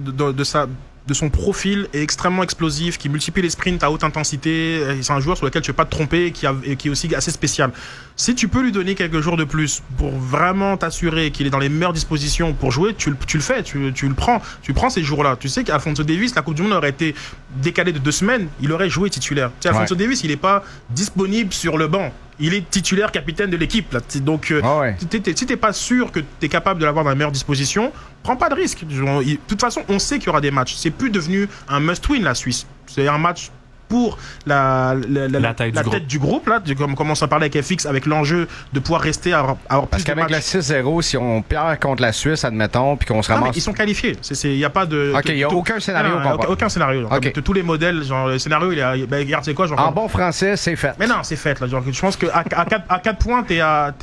de son profil, est extrêmement explosif, qui multiplie les sprints à haute intensité. C'est un joueur sur lequel tu ne peux pas te tromper et qui est aussi assez spécial. Si tu peux lui donner quelques jours de plus pour vraiment t'assurer qu'il est dans les meilleures dispositions pour jouer, tu le fais, tu le prends. Tu prends ces jours-là. Tu sais qu'Alphonso Davies, la Coupe du Monde aurait été décalée de 2 semaines, il aurait joué titulaire. Tu sais, Alphonso Davies, il n'est pas disponible sur le banc. Il est titulaire capitaine de l'équipe. Là. Donc, si t'es pas sûr que t'es capable de l'avoir dans les meilleures dispositions, prends pas de risque. De toute façon, on sait qu'il y aura des matchs. C'est plus devenu un must-win, la Suisse. C'est un match pour la tête du groupe, là, comme on commence à parler avec FX, avec l'enjeu de pouvoir rester à avoir parce plus de matchs. Parce qu'avec le 6-0, si on perd contre la Suisse, admettons, puis qu'on se ramasse... ils sont qualifiés. Il n'y a pas de... OK, il n'y a aucun scénario. Aucun scénario. De tous les modèles, genre, le scénario, regarde, c'est quoi? Genre, en bon français, c'est fait. Mais non, c'est fait. Là, genre, je pense qu'à 4 points, t'es à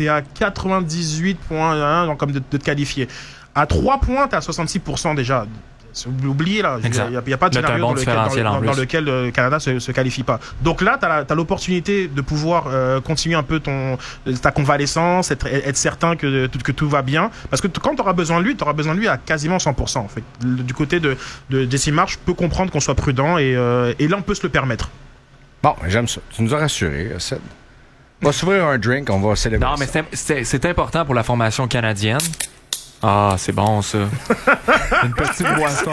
98 points genre, comme de te qualifier. À 3 points, t'es à 66% déjà. Oubliez là, il n'y a pas de scénario dans lequel le Canada se qualifie pas. Donc là, t'as l'opportunité de pouvoir continuer un peu ta convalescence, être certain que tout va bien. Parce que quand tu auras besoin de lui, à quasiment 100%. En fait. Du côté de Jesse Marsh, je peux comprendre qu'on soit prudent et là, on peut se le permettre. Bon, j'aime ça. Tu nous as rassuré, Sid. On va s'ouvrir un drink, on va célébrer. Non, mais c'est important pour la formation canadienne. Ah, c'est bon, ça. Une petite boisson.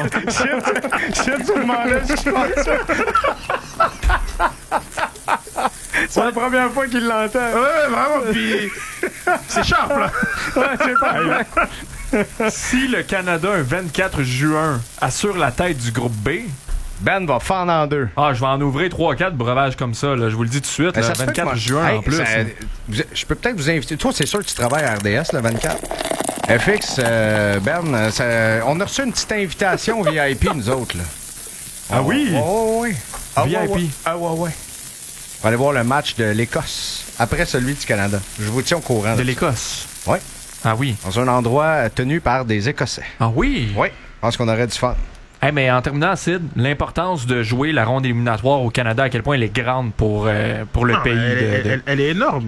C'est la première fois qu'il l'entend. Ouais, vraiment. Puis c'est sharp, là. Ouais, c'est pas Si le Canada, un 24 juin, assure la tête du groupe B... Ben va fendre en deux. Ah, je vais en ouvrir 3-4 breuvages comme ça, là. Je vous le dis tout de suite. Là, 24 juin en plus. Je peux peut-être vous inviter. Toi, c'est sûr que tu travailles à RDS le 24. FX, Ben, on a reçu une petite invitation VIP, nous autres. Là. Ah oui? Oui. VIP. Ah ouais. On va aller voir le match de l'Écosse après celui du Canada. Je vous tiens au courant. De l'Écosse? Oui. Ah oui. Dans un endroit tenu par des Écossais. Ah oui? Oui. Je pense qu'on aurait du fun. Hey, mais en terminant, Sid, l'importance de jouer la ronde éliminatoire au Canada, à quel point elle est grande pour le pays. Elle est énorme.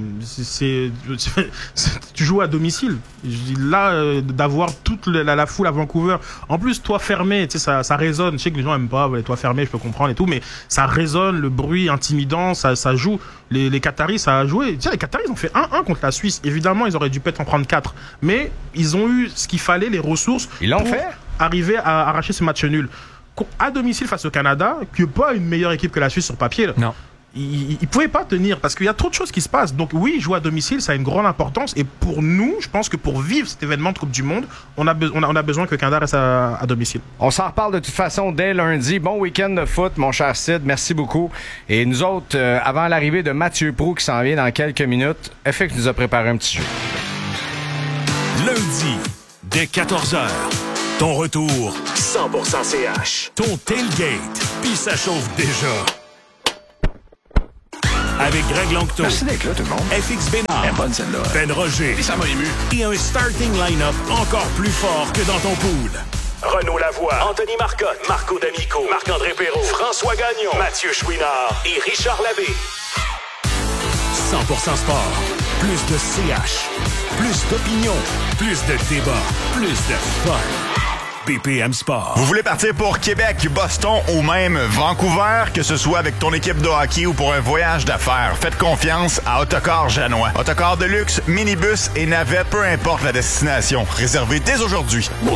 Tu joues à domicile. Là, d'avoir toute la foule à Vancouver. En plus, toit fermé, tu sais, ça résonne. Je sais que les gens aiment pas les toits fermés, je peux comprendre et tout, mais ça résonne, le bruit intimidant, ça joue. Les Qataris, ça a joué. Tu sais, les Qataris, ils ont fait 1-1 contre la Suisse. Évidemment, ils auraient dû peut-être en prendre 4. Mais ils ont eu ce qu'il fallait, les ressources. Ils l'ont fait. Arriver à arracher ce match nul. À domicile face au Canada, qui n'est pas une meilleure équipe que la Suisse sur papier. Là. Non. Ils ne pouvaient pas tenir parce qu'il y a trop de choses qui se passent. Donc oui, jouer à domicile, ça a une grande importance. Et pour nous, je pense que pour vivre cet événement de Coupe du Monde, on a besoin que le Canada reste à domicile. On s'en reparle de toute façon dès lundi. Bon week-end de foot, mon cher Sid. Merci beaucoup. Et nous autres, avant l'arrivée de Mathieu Proulx qui s'en vient dans quelques minutes, FX nous a préparé un petit jeu. Lundi, dès 14h. Ton retour, 100% CH. Ton tailgate, puis ça chauffe déjà. Avec Greg Langto. Merci d'être là, tout le monde. FX Bénard. Elle est bonne, celle-là. Ben Roger. Et ça m'a ému. Et un starting line-up encore plus fort que dans ton pool. Renaud Lavoie, Anthony Marcotte, Marco D'Amico, Marc-André Perrault, François Gagnon, Mathieu Chouinard et Richard Labbé. 100% sport. Plus de CH. Plus d'opinion. Plus de débat. Plus de fun. BPM Sport. Vous voulez partir pour Québec, Boston ou même Vancouver, que ce soit avec ton équipe de hockey ou pour un voyage d'affaires, faites confiance à Autocar Janois. Autocar de luxe, minibus et navette, peu importe la destination. Réservez dès aujourd'hui au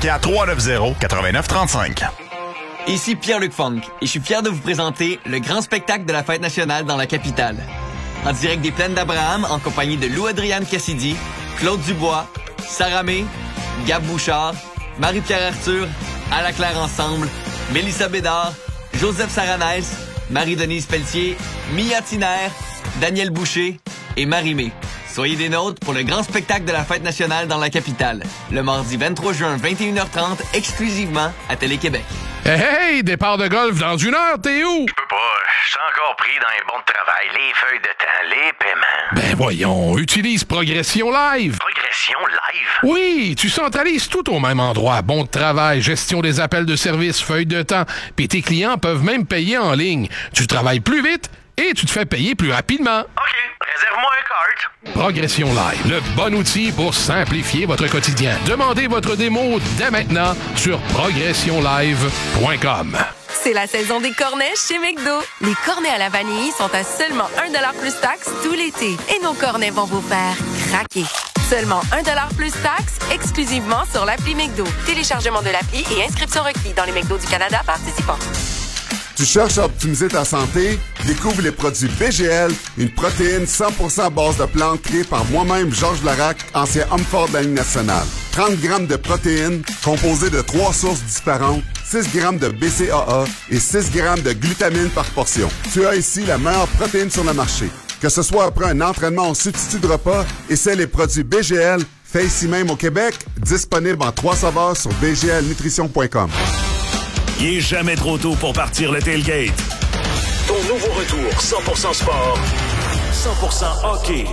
514-390-8935. Ici Pierre-Luc Funk et je suis fier de vous présenter le grand spectacle de la Fête nationale dans la capitale. En direct des Plaines d'Abraham, en compagnie de Lou-Adriane Cassidy, Claude Dubois, Sarah May, Gab Bouchard, Marie-Pierre Arthur, À la Claire Ensemble, Mélissa Bédard, Joseph Saranès, Marie-Denise Pelletier, Mia Tiner, Daniel Boucher et Marie-Mé. Soyez des nôtres pour le grand spectacle de la Fête nationale dans la capitale, le mardi 23 juin, 21h30, exclusivement à Télé-Québec. Hey, départ de golf dans 1 heure, t'es où? Je peux pas, je suis encore pris dans les bons de travail, les feuilles de temps, les paiements. Ben voyons, utilise Progression Live. Progression Live? Oui, tu centralises tout au même endroit. Bon de travail, gestion des appels de service, feuilles de temps, puis tes clients peuvent même payer en ligne. Tu travailles plus vite et tu te fais payer plus rapidement. OK, réserve-moi un cart. Progression Live, le bon outil pour simplifier votre quotidien. Demandez votre démo dès maintenant sur progressionlive.com. C'est la saison des cornets chez McDo. Les cornets à la vanille sont à seulement 1$ plus taxes tout l'été. Et nos cornets vont vous faire craquer. Seulement 1$ plus taxes, exclusivement sur l'appli McDo. Téléchargement de l'appli et inscription requis dans les McDo du Canada participants. Tu cherches à optimiser ta santé? Découvre les produits BGL, une protéine 100% à base de plantes créée par moi-même, Georges Larac, ancien homme fort de la Ligue nationale. 30 grammes de protéines composées de 3 sources différentes, 6 grammes de BCAA et 6 grammes de glutamine par portion. Tu as ici la meilleure protéine sur le marché. Que ce soit après un entraînement en substitut de repas, essaie les produits BGL, fait ici même au Québec, disponible en 3 saveurs sur bglnutrition.com. Il est jamais trop tôt pour partir le tailgate. Ton nouveau retour 100% sport, 100% hockey.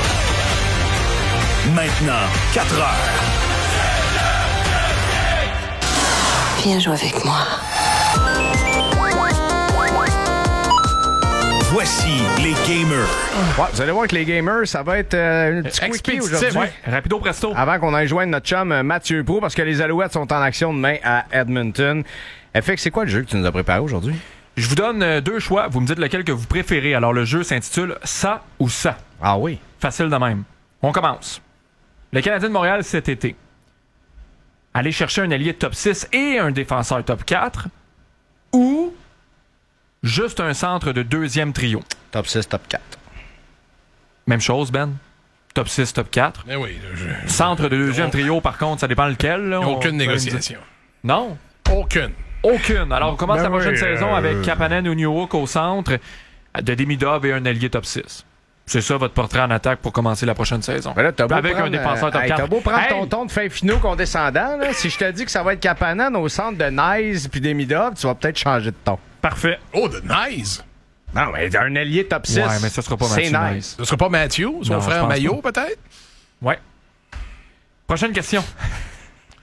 Maintenant, 4 heures. Viens jouer avec moi. Voici les gamers. Ouais, vous allez voir que les gamers, ça va être un petit quickie aujourd'hui. Ouais, rapido presto. Avant qu'on aille joindre notre chum Mathieu Proulx, parce que les Alouettes sont en action demain à Edmonton. FX, c'est quoi le jeu que tu nous as préparé aujourd'hui? Je vous donne 2 choix. Vous me dites lequel que vous préférez. Alors, le jeu s'intitule « Ça ou ça ». Ah oui? Facile de même. On commence. Le Canadien de Montréal cet été. Aller chercher un allié top 6 et un défenseur top 4 ou juste un centre de 2e trio. Top 6, top 4. Même chose, Ben. Top 6, top 4. Mais oui. Centre de 2e trio, par contre, ça dépend lequel. Là. Aucune négociation. Non? Aucune. Alors, on commence la prochaine saison avec Kapanen ou Newhook au centre, de Demidov et un allié top 6. C'est ça votre portrait en attaque pour commencer la prochaine saison. Là, avec un défenseur top 4. T'as beau prendre ton ton de fin finaux condescendant, là, si je te dis que ça va être Kapanen au centre de Nice puis Demidov, tu vas peut-être changer de ton. Parfait. Oh, de Nice! Non, mais un allié top 6. Ouais, mais ça sera pas Mathieu Nice. Ce sera pas Mathieu, son frère Maillot, peut-être? Ouais. Prochaine question.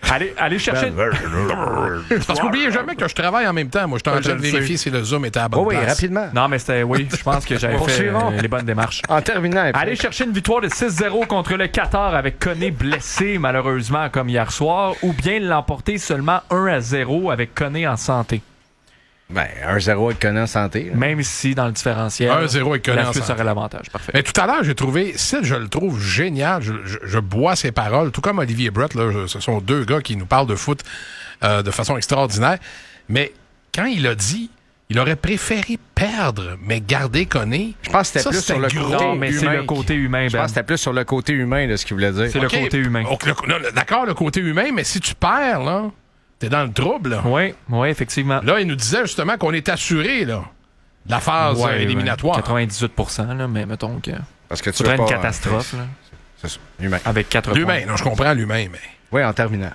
Allez chercher... Parce qu'oubliez jamais que je travaille en même temps. Moi, je suis en train de vérifier si le Zoom était à la bonne place. Oui, rapidement. Non, mais je pense que j'avais fait les bonnes démarches. En terminant. Allez chercher une victoire de 6-0 contre le Qatar avec Koné blessé, malheureusement, comme hier soir, ou bien l'emporter seulement 1-0 avec Koné en santé. Ben, 1-0 avec Koné en santé. Là. Même si, dans le différentiel, 1-0 avec Koné en la Suisse santé aurait l'avantage. Parfait. Mais tout à l'heure, j'ai trouvé, Sid, je le trouve génial. Je bois ses paroles, tout comme Olivier Brett. Là, ce sont deux gars qui nous parlent de foot de façon extraordinaire. Mais quand il a dit, il aurait préféré perdre, mais garder Koné. Je pense que c'était plus sur le côté humain. Mais c'est le côté humain, Je pense que c'était plus sur le côté humain de ce qu'il voulait dire. C'est le côté humain. D'accord, le côté humain, mais si tu perds, là, t'es dans le trouble, là. Oui, effectivement. Là, il nous disait justement qu'on est assuré, là, de la phase éliminatoire. 98%, là, mais mettons que... Parce que tu serais une pas, catastrophe, là. C'est ça, humain. Avec 4 points. L'humain, non, je comprends l'humain, mais... Oui, en terminant.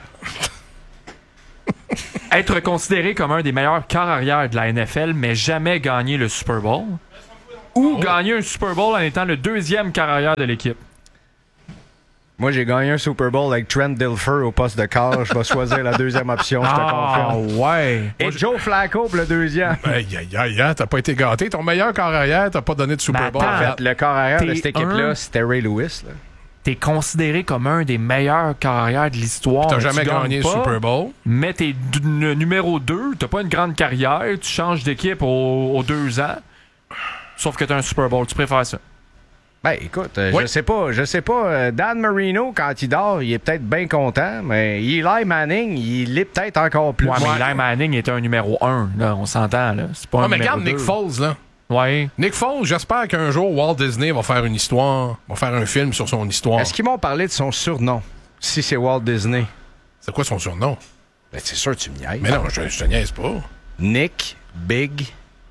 Être considéré comme un des meilleurs quart arrière de la NFL, mais jamais gagner le Super Bowl. Ou gagner un Super Bowl en étant le deuxième quart arrière de l'équipe. Moi, j'ai gagné un Super Bowl avec Trent Dilfer au poste de quart. Je vais choisir la deuxième option, je te confirme. Ouais. Et Joe Flacco pour le deuxième. T'as pas été gâté. Ton meilleur quart arrière, t'as pas donné de Super Bowl. En fait, le quart arrière de cette équipe-là, c'était Ray Lewis. Là. T'es considéré comme un des meilleurs carrières de l'histoire. T'as jamais gagné le Super Bowl. Mais t'es le numéro 2. T'as pas une grande carrière. Tu changes d'équipe aux 2 ans. Sauf que t'as un Super Bowl. Tu préfères ça? Ben, écoute, je sais pas. Dan Marino, quand il dort, il est peut-être bien content, mais Eli Manning, il l'est peut-être encore plus. Ouais, mais Eli Manning était un numéro 1, là, on s'entend, là. C'est pas un mais numéro regarde 2. Nick Foles, là. Ouais. Nick Foles, j'espère qu'un jour, Walt Disney va faire une histoire, va faire un film sur son histoire. Est-ce qu'ils m'ont parlé de son surnom, si c'est Walt Disney? C'est quoi son surnom? Ben, c'est sûr que tu me niaises. Mais non, je te niaise pas. Nick Big...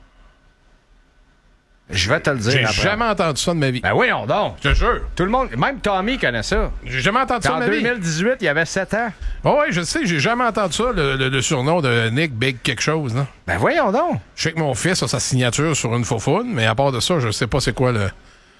Je vais te le dire. J'ai après. jamais entendu ça de ma vie. Ben voyons donc. Je te jure. Tout le monde, même Tommy connaît ça. J'ai jamais entendu ça de ma vie. En 2018, il y avait 7 ans. Oh oui, je sais, j'ai jamais entendu ça, le surnom de Nick Big quelque chose. Là. Ben voyons donc. Je sais que mon fils a sa signature sur une faufoune, mais à part de ça, je sais pas c'est quoi le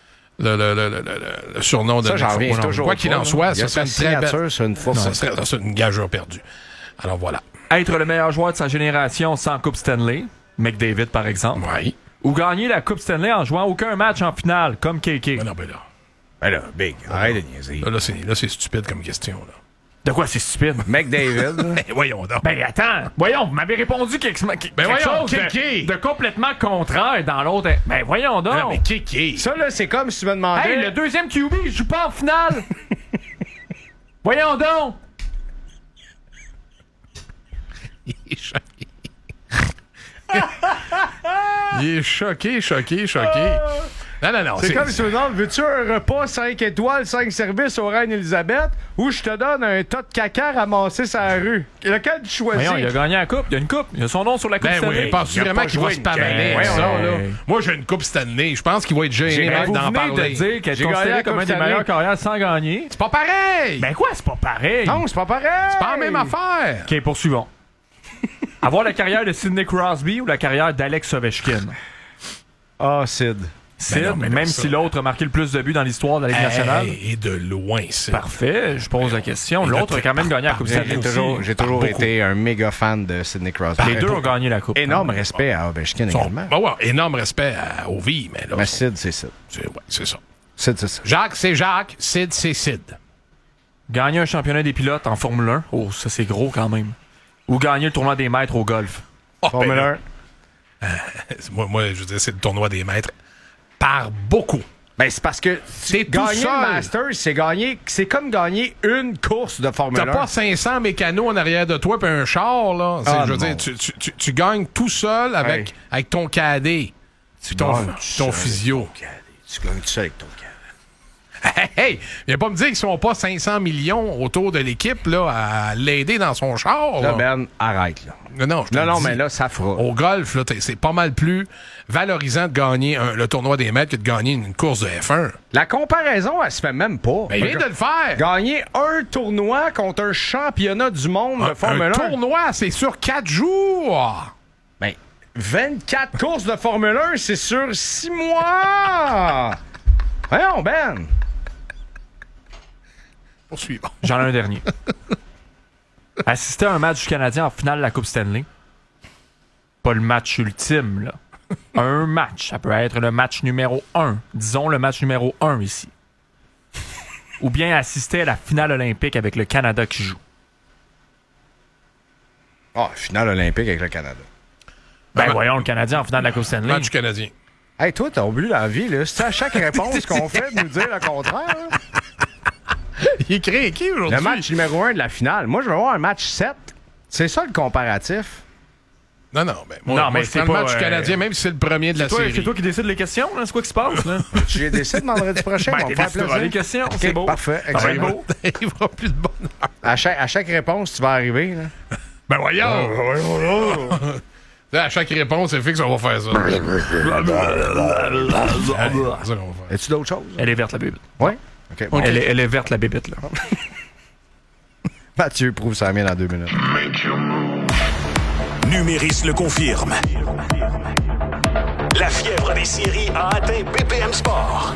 surnom de ça, j'en reviens toujours. Quoi qu'il en soit, ça serait une signature sur une faufoune. Ça serait une gageure perdue. Alors voilà. Être le meilleur joueur de sa génération sans Coupe Stanley, McDavid par exemple. Oui. Ou gagner la Coupe Stanley en jouant aucun match en finale, comme KK. Ben non, ben là. Ben là, Big, arrête de niaiser. Là, c'est stupide comme question, là. De quoi c'est stupide? McDavid. Ben voyons donc. Ben attends, voyons, vous m'avez répondu quelque chose de complètement contraire dans l'autre. Ben voyons donc. Non, mais Kiki. Ça, là, c'est comme si tu me demandais... Hey, le deuxième QB, il joue pas en finale. Voyons donc. Il est choqué. Non. C'est comme si tu me demandes, veux-tu un repas 5 étoiles, 5 services au Reine-Élisabeth ou je te donne un tas de caca ramassé sur la rue? Lequel tu choisis? Voyons, il a gagné la coupe. Il y a une coupe. Il a son nom sur la coupe Stanley. Oui, pense vraiment qu'il va se pavaner avec ça. Là. Moi, j'ai une coupe Stanley. Je pense qu'il va être gêné même d'en parler. De dire qu'elle est considérée comme un des meilleurs carrières sans gagner. C'est pas pareil! Ben quoi, c'est pas pareil? Non, c'est pas pareil! C'est pas la même affaire! OK, poursuivons. Avoir la carrière de Sidney Crosby ou la carrière d'Alex Ovechkin? Ah, Sid. Sid, ben non, même si l'autre a marqué le plus de buts dans l'histoire de la Ligue nationale. Et de loin, Sid. Parfait, je pose la question. L'autre a quand même gagné la Coupe Stanley. J'ai toujours été un méga fan de Sidney Crosby. Les deux ont gagné la Coupe. Énorme respect à Ovechkin également. Ben ouais, énorme respect à Ovi, mais là... Mais Sid, c'est Sid. C'est ça. Sid, c'est ça. Jacques, c'est Jacques. Sid, c'est Sid. Gagner un championnat des pilotes en Formule 1. Oh, ça, c'est gros quand même. Ou gagner le tournoi des maîtres au golf. Oh, Formule 1. Moi, je veux dire, c'est le tournoi des maîtres. Par beaucoup. Ben, c'est parce que gagner le Masters, c'est comme gagner une course de Formule 1. T'as pas 500 mécanos en arrière de toi puis un char, là. Je veux dire, tu gagnes tout seul avec ton cadet. Ton physio. Tu gagnes tout seul avec ton cadet. Hey! Viens pas me dire qu'ils sont pas 500 millions autour de l'équipe là, à l'aider dans son char. Là, Ben, arrête, là. Non, mais là, ça fera. Au golf, là, c'est pas mal plus valorisant de gagner le tournoi des maîtres que de gagner une course de F1. La comparaison, elle se fait même pas. Ben, il vient de le faire. Gagner un tournoi contre un championnat du monde de Formule 1. Un tournoi, c'est sur 4 jours. Ben, 24 courses de Formule 1, c'est sur 6 mois. Voyons, Ben. Poursuivons. J'en ai un dernier. Assister à un match du Canadien en finale de la Coupe Stanley. Pas le match ultime, là. Un match. Ça peut être le match numéro 1. Disons le match numéro 1 ici. Ou bien assister à la finale olympique avec le Canada qui joue. Ah, finale olympique avec le Canada. Ben voyons, le Canadien en finale de la Coupe Stanley. Match canadien. Hey, toi, t'as oublié la vie, là. C'est à chaque réponse qu'on fait de nous dire le contraire, là. Il est craqué aujourd'hui. Le match numéro 1 de la finale. Moi, je veux voir un match 7. C'est ça le comparatif. Non, moi, c'est pas le match canadien, même si c'est le premier de la série. C'est toi qui décides les questions, là? C'est quoi qui se passe, là? Je les décide vendredi prochain. Ben, on va faire plaisir. les questions, okay, c'est beau. Parfait, excellent. Il va plus de bonheur. À chaque réponse, tu vas arriver, là. Ben voyons! À chaque réponse, c'est fixe, on va faire ça. As-tu d'autres choses? Elle est verte, la bébête. Oui? OK. Bon. Elle est verte, la bébête, là. Mathieu prouve ça bien dans 2 minutes. Numéris le confirme. La fièvre des séries a atteint BPM Sport.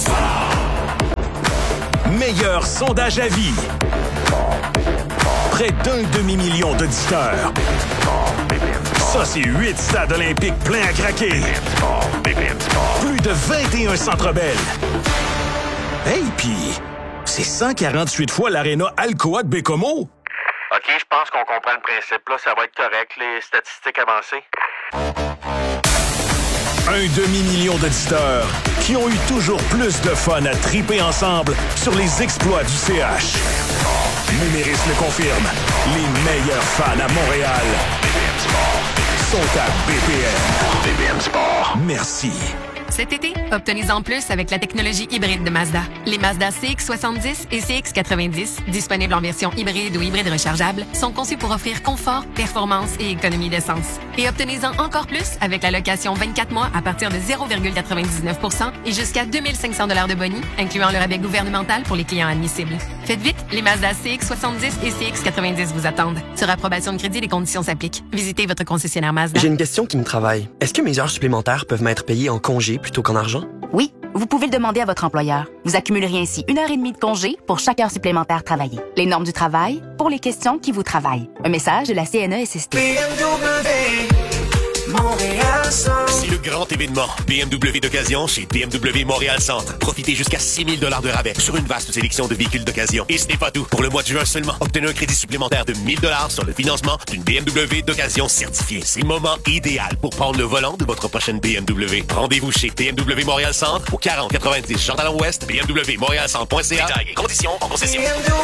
Meilleur sondage à vie. Près d'1 demi-million d'auditeurs. Ça, c'est 8 stades olympiques pleins à craquer. Plus de 21 Centre Bell. Hey, pis c'est 148 fois l'aréna Alcoa de Bécomo. OK, je pense qu'on comprend le principe. Là, ça va être correct, les statistiques avancées. 1 demi-million d'auditeurs qui ont eu toujours plus de fun à triper ensemble sur les exploits du CH. Numéris le confirme. Les meilleurs fans à Montréal sont à BPM. BPM Sport. Merci. Cet été, obtenez-en plus avec la technologie hybride de Mazda. Les Mazda CX-70 et CX-90, disponibles en version hybride ou hybride rechargeable, sont conçus pour offrir confort, performance et économie d'essence. Et obtenez-en encore plus avec la location 24 mois à partir de 0,99% et jusqu'à 2500 $ de boni, incluant le rabais gouvernemental pour les clients admissibles. Faites vite, les Mazda CX-70 et CX-90 vous attendent. Sur approbation de crédit, les conditions s'appliquent. Visitez votre concessionnaire Mazda. J'ai une question qui me travaille. Est-ce que mes heures supplémentaires peuvent m'être payées en congé plutôt qu'en argent? Oui, vous pouvez le demander à votre employeur. Vous accumulerez ainsi 1h30 de congé pour chaque heure supplémentaire travaillée. Les normes du travail pour les questions qui vous travaillent. Un message de la CNESST. C'est le grand événement BMW d'occasion chez BMW Montréal Centre. Profitez jusqu'à 6 000 $ de rabais sur une vaste sélection de véhicules d'occasion. Et ce n'est pas tout. Pour le mois de juin seulement, obtenez un crédit supplémentaire de 1 000 $ sur le financement d'une BMW d'occasion certifiée. C'est le moment idéal pour prendre le volant de votre prochaine BMW. Rendez-vous chez BMW Montréal Centre au 4090 Jean-Talon-Ouest, bmwmontréalcentre.ca. Détails et conditions en concession.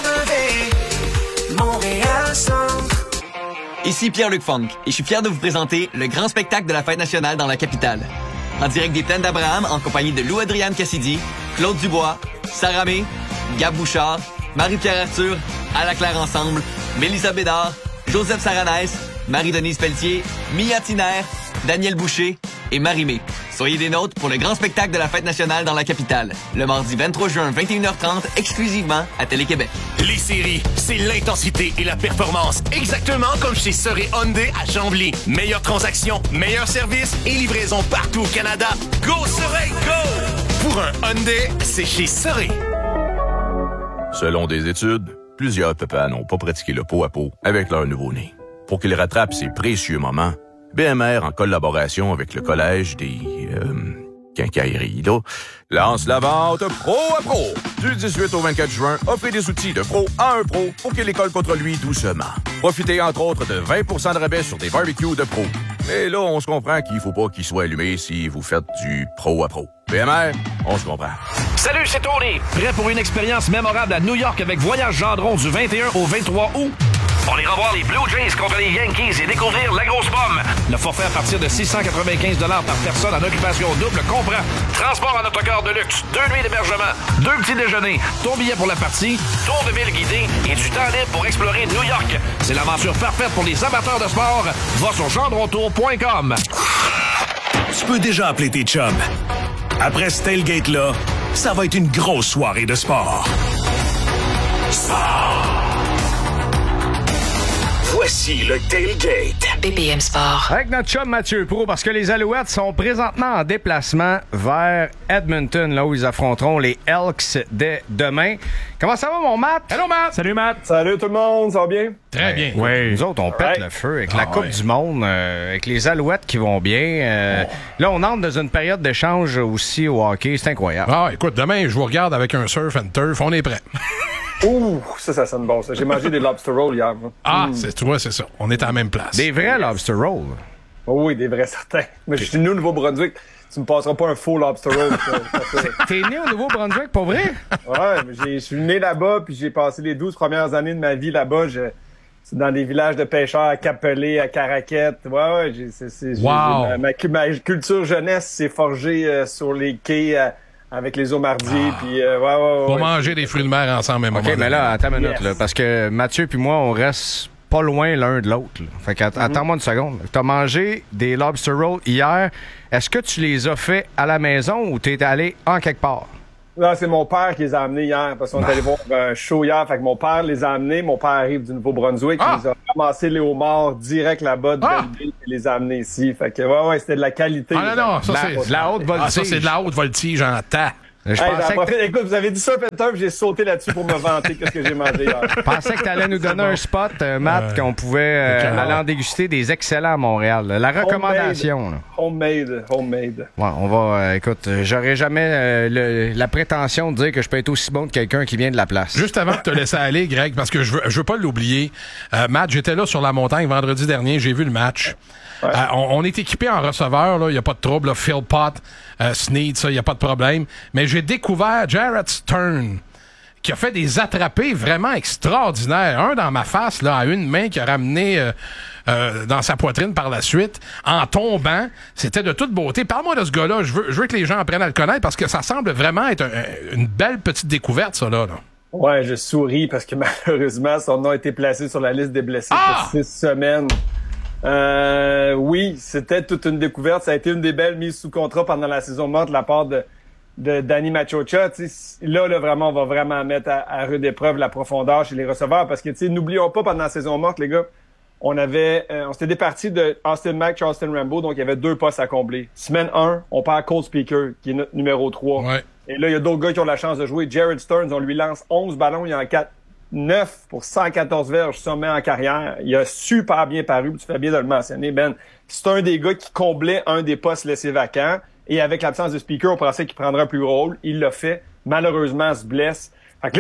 BMW Montréal Centre. Ici Pierre-Luc Funk, et je suis fier de vous présenter le grand spectacle de la Fête nationale dans la capitale. En direct des Plaines d'Abraham, en compagnie de Lou-Adriane Cassidy, Claude Dubois, Sarah May, Gab Bouchard, Marie-Pierre Arthur, Ala Claire Ensemble, Mélissa Bédard, Joseph Saranès, Marie-Denise Pelletier, Mia Tiner, Daniel Boucher et Marie-Mé. Soyez des nôtres pour le grand spectacle de la Fête nationale dans la capitale. Le mardi 23 juin, 21h30, exclusivement à Télé-Québec. Les séries, c'est l'intensité et la performance. Exactement comme chez Soré Hyundai à Chambly. Meilleure transaction, meilleur service et livraison partout au Canada. Go Soré, go! Pour un Hyundai, c'est chez Soré. Selon des études, plusieurs papas n'ont pas pratiqué le pot à pot avec leur nouveau-né. Pour qu'ils rattrapent ces précieux moments, BMR, en collaboration avec le Collège des quincailleries, lance la vente Pro à Pro. Du 18 au 24 juin, offrez des outils de pro à un pro pour qu'il les colle contre lui doucement. Profitez entre autres de 20 % de rabais sur des barbecues de pro. Mais là, on se comprend qu'il faut pas qu'il soit allumé si vous faites du pro à pro. BMR, on se comprend. Salut, c'est Tony. Prêt pour une expérience mémorable à New York avec Voyage Gendron du 21 au 23 août? On ira voir les Blue Jays contre les Yankees et découvrir la grosse pomme. Le forfait à partir de 695 $ par personne en occupation double comprend transport en autocar de luxe, 2 nuits d'hébergement, 2 petits déjeuners, ton billet pour la partie, tour de ville guidé et du temps libre pour explorer New York. C'est l'aventure parfaite pour les amateurs de sport. Va sur gendrontour.com. Tu peux déjà appeler tes chums. Après ce tailgate-là, ça va être une grosse soirée de sport. Sport! Voici le tailgate. BPM Sport. Avec notre chum Mathieu Pro, parce que les Alouettes sont présentement en déplacement vers Edmonton, là où ils affronteront les Elks dès demain. Comment ça va, mon Matt? Hello, Matt! Salut, Matt! Salut tout le monde, ça va bien? Très bien. Oui. Nous autres, on pète le feu avec la Coupe du Monde, avec les Alouettes qui vont bien. Là, on entre dans une période d'échange aussi au hockey. C'est incroyable. Ah, écoute, demain, je vous regarde avec un surf and turf. On est prêt. Ouh, ça sonne bon, ça. J'ai mangé des lobster rolls hier. Tu vois, c'est ça. On est à la même place. Des vrais lobster rolls? Oh, oui, des vrais certains. Mais je suis né au Nouveau-Brunswick. Tu me passeras pas un faux lobster roll. T'es né au Nouveau-Brunswick, pour vrai? Ouais, je suis né là-bas, puis j'ai passé les 12 premières années de ma vie là-bas. C'est dans des villages de pêcheurs à Capelé, à Caraquette. Ouais, ma culture jeunesse s'est forgée sur les quais avec les eaux-mardiers. Puis, Pour manger des fruits de mer ensemble, même. OK, mais là, attends une minute, là, parce que Mathieu puis moi, on reste pas loin l'un de l'autre. Là. Fait que attends-moi une seconde. T'as mangé des lobster rolls hier. Est-ce que tu les as fait à la maison ou t'es allé en quelque part? Non, c'est mon père qui les a amenés hier, parce qu'on est allé voir un show hier. Fait que mon père les a amenés. Mon père arrive du Nouveau-Brunswick. Il les a ramassés les homards direct là-bas de Belleville et les a amenés ici. Fait que, c'était de la qualité. Ah non, ça, c'est de la haute voltige. Ça, c'est de la haute voltige en temps. Écoute, vous avez dit ça, Peter, j'ai sauté là-dessus pour me vanter qu'est-ce que j'ai mangé hier. Je pensais que tu allais nous donner un spot, Matt, qu'on pouvait aller en déguster des excellents à Montréal. Là. La recommandation. Homemade. Ouais, on va... écoute, j'aurais jamais la prétention de dire que je peux être aussi bon que quelqu'un qui vient de la place. Juste avant de te laisser aller, Greg, parce que je veux pas l'oublier, Matt, j'étais là sur la montagne vendredi dernier, j'ai vu le match. Ouais. On est équipé en receveur, il n'y a pas de trouble. Là, Phil Pott, Snead, ça, il n'y a pas de problème. Mais j'ai découvert Jared Stern, qui a fait des attrapés vraiment extraordinaires. Un dans ma face, là, à une main, qui a ramené dans sa poitrine par la suite, en tombant. C'était de toute beauté. Parle-moi de ce gars-là. Je veux que les gens apprennent à le connaître parce que ça semble vraiment être une belle petite découverte, ça, là. Ouais, je souris parce que malheureusement, son nom a été placé sur la liste des blessés pour 6 semaines. Oui, c'était toute une découverte. Ça a été une des belles mises sous contrat pendant la saison morte de la part de Danny Machocha. Là, vraiment, on va vraiment mettre à rude épreuve la profondeur chez les receveurs parce que, n'oublions pas, pendant la saison morte, les gars, on s'était départi de Austin Mack, Charleston Rambo, donc il y avait 2 postes à combler. Semaine 1, on perd Cole Speaker, qui est notre numéro 3. Ouais. Et là, il y a d'autres gars qui ont la chance de jouer. Jared Stearns, on lui lance 11 ballons, il en 9 pour 114 verges sommet en carrière. Il a super bien paru, tu fais bien de le mentionner, Ben. C'est un des gars qui comblait un des postes laissés vacants. Et avec l'absence de Speaker, on pensait qu'il prendrait un plus gros rôle. Il l'a fait. Malheureusement, il se blesse. Fait que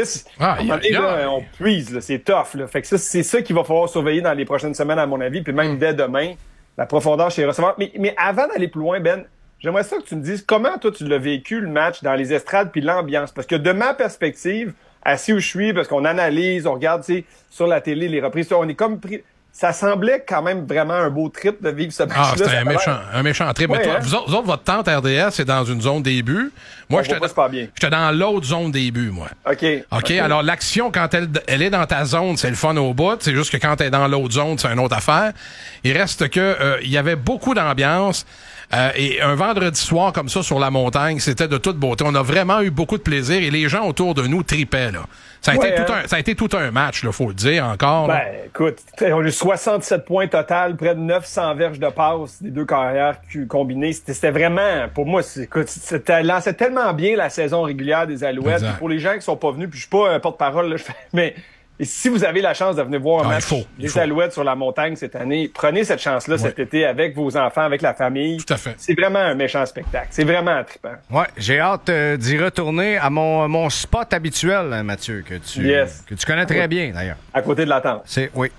là, on puise, là, c'est tough. Là. Fait que ça, c'est ça qu'il va falloir surveiller dans les prochaines semaines, à mon avis, puis même dès demain, la profondeur chez les receveurs. Mais avant d'aller plus loin, Ben, j'aimerais ça que tu me dises comment toi tu l'as vécu, le match, dans les estrades puis l'ambiance. Parce que de ma perspective, assis où je suis, parce qu'on analyse, on regarde, sur la télé, les reprises, on est comme pris... Ça semblait quand même vraiment un beau trip de vivre ce match-là. C'était un méchant trip. Ouais, mais toi, vous autres, votre tente RDS, c'est dans une zone des buts. Moi, j'étais dans l'autre zone des buts, moi. OK. Alors, l'action, quand elle est dans ta zone, c'est le fun au bout. C'est juste que quand elle est dans l'autre zone, c'est une autre affaire. Il reste que il y avait beaucoup d'ambiance. Et un vendredi soir comme ça sur la montagne, c'était de toute beauté. On a vraiment eu beaucoup de plaisir et les gens autour de nous tripaient, là. Ça a été tout un match, là, faut le dire encore. Ben, écoute, on a eu 67 points total, près de 900 verges de passe des deux carrières combinées. C'était vraiment, pour moi, c'était lancé tellement bien la saison régulière des Alouettes. Pour les gens qui sont pas venus, puis je suis pas un porte-parole, là, mais si vous avez la chance de venir voir un match des Alouettes sur la montagne cette année, prenez cette chance-là cet été avec vos enfants, avec la famille. Tout à fait. C'est vraiment un méchant spectacle. C'est vraiment trippant. Ouais, j'ai hâte d'y retourner à mon spot habituel, Mathieu, que tu connais très bien, d'ailleurs. À côté de la tente. Oui.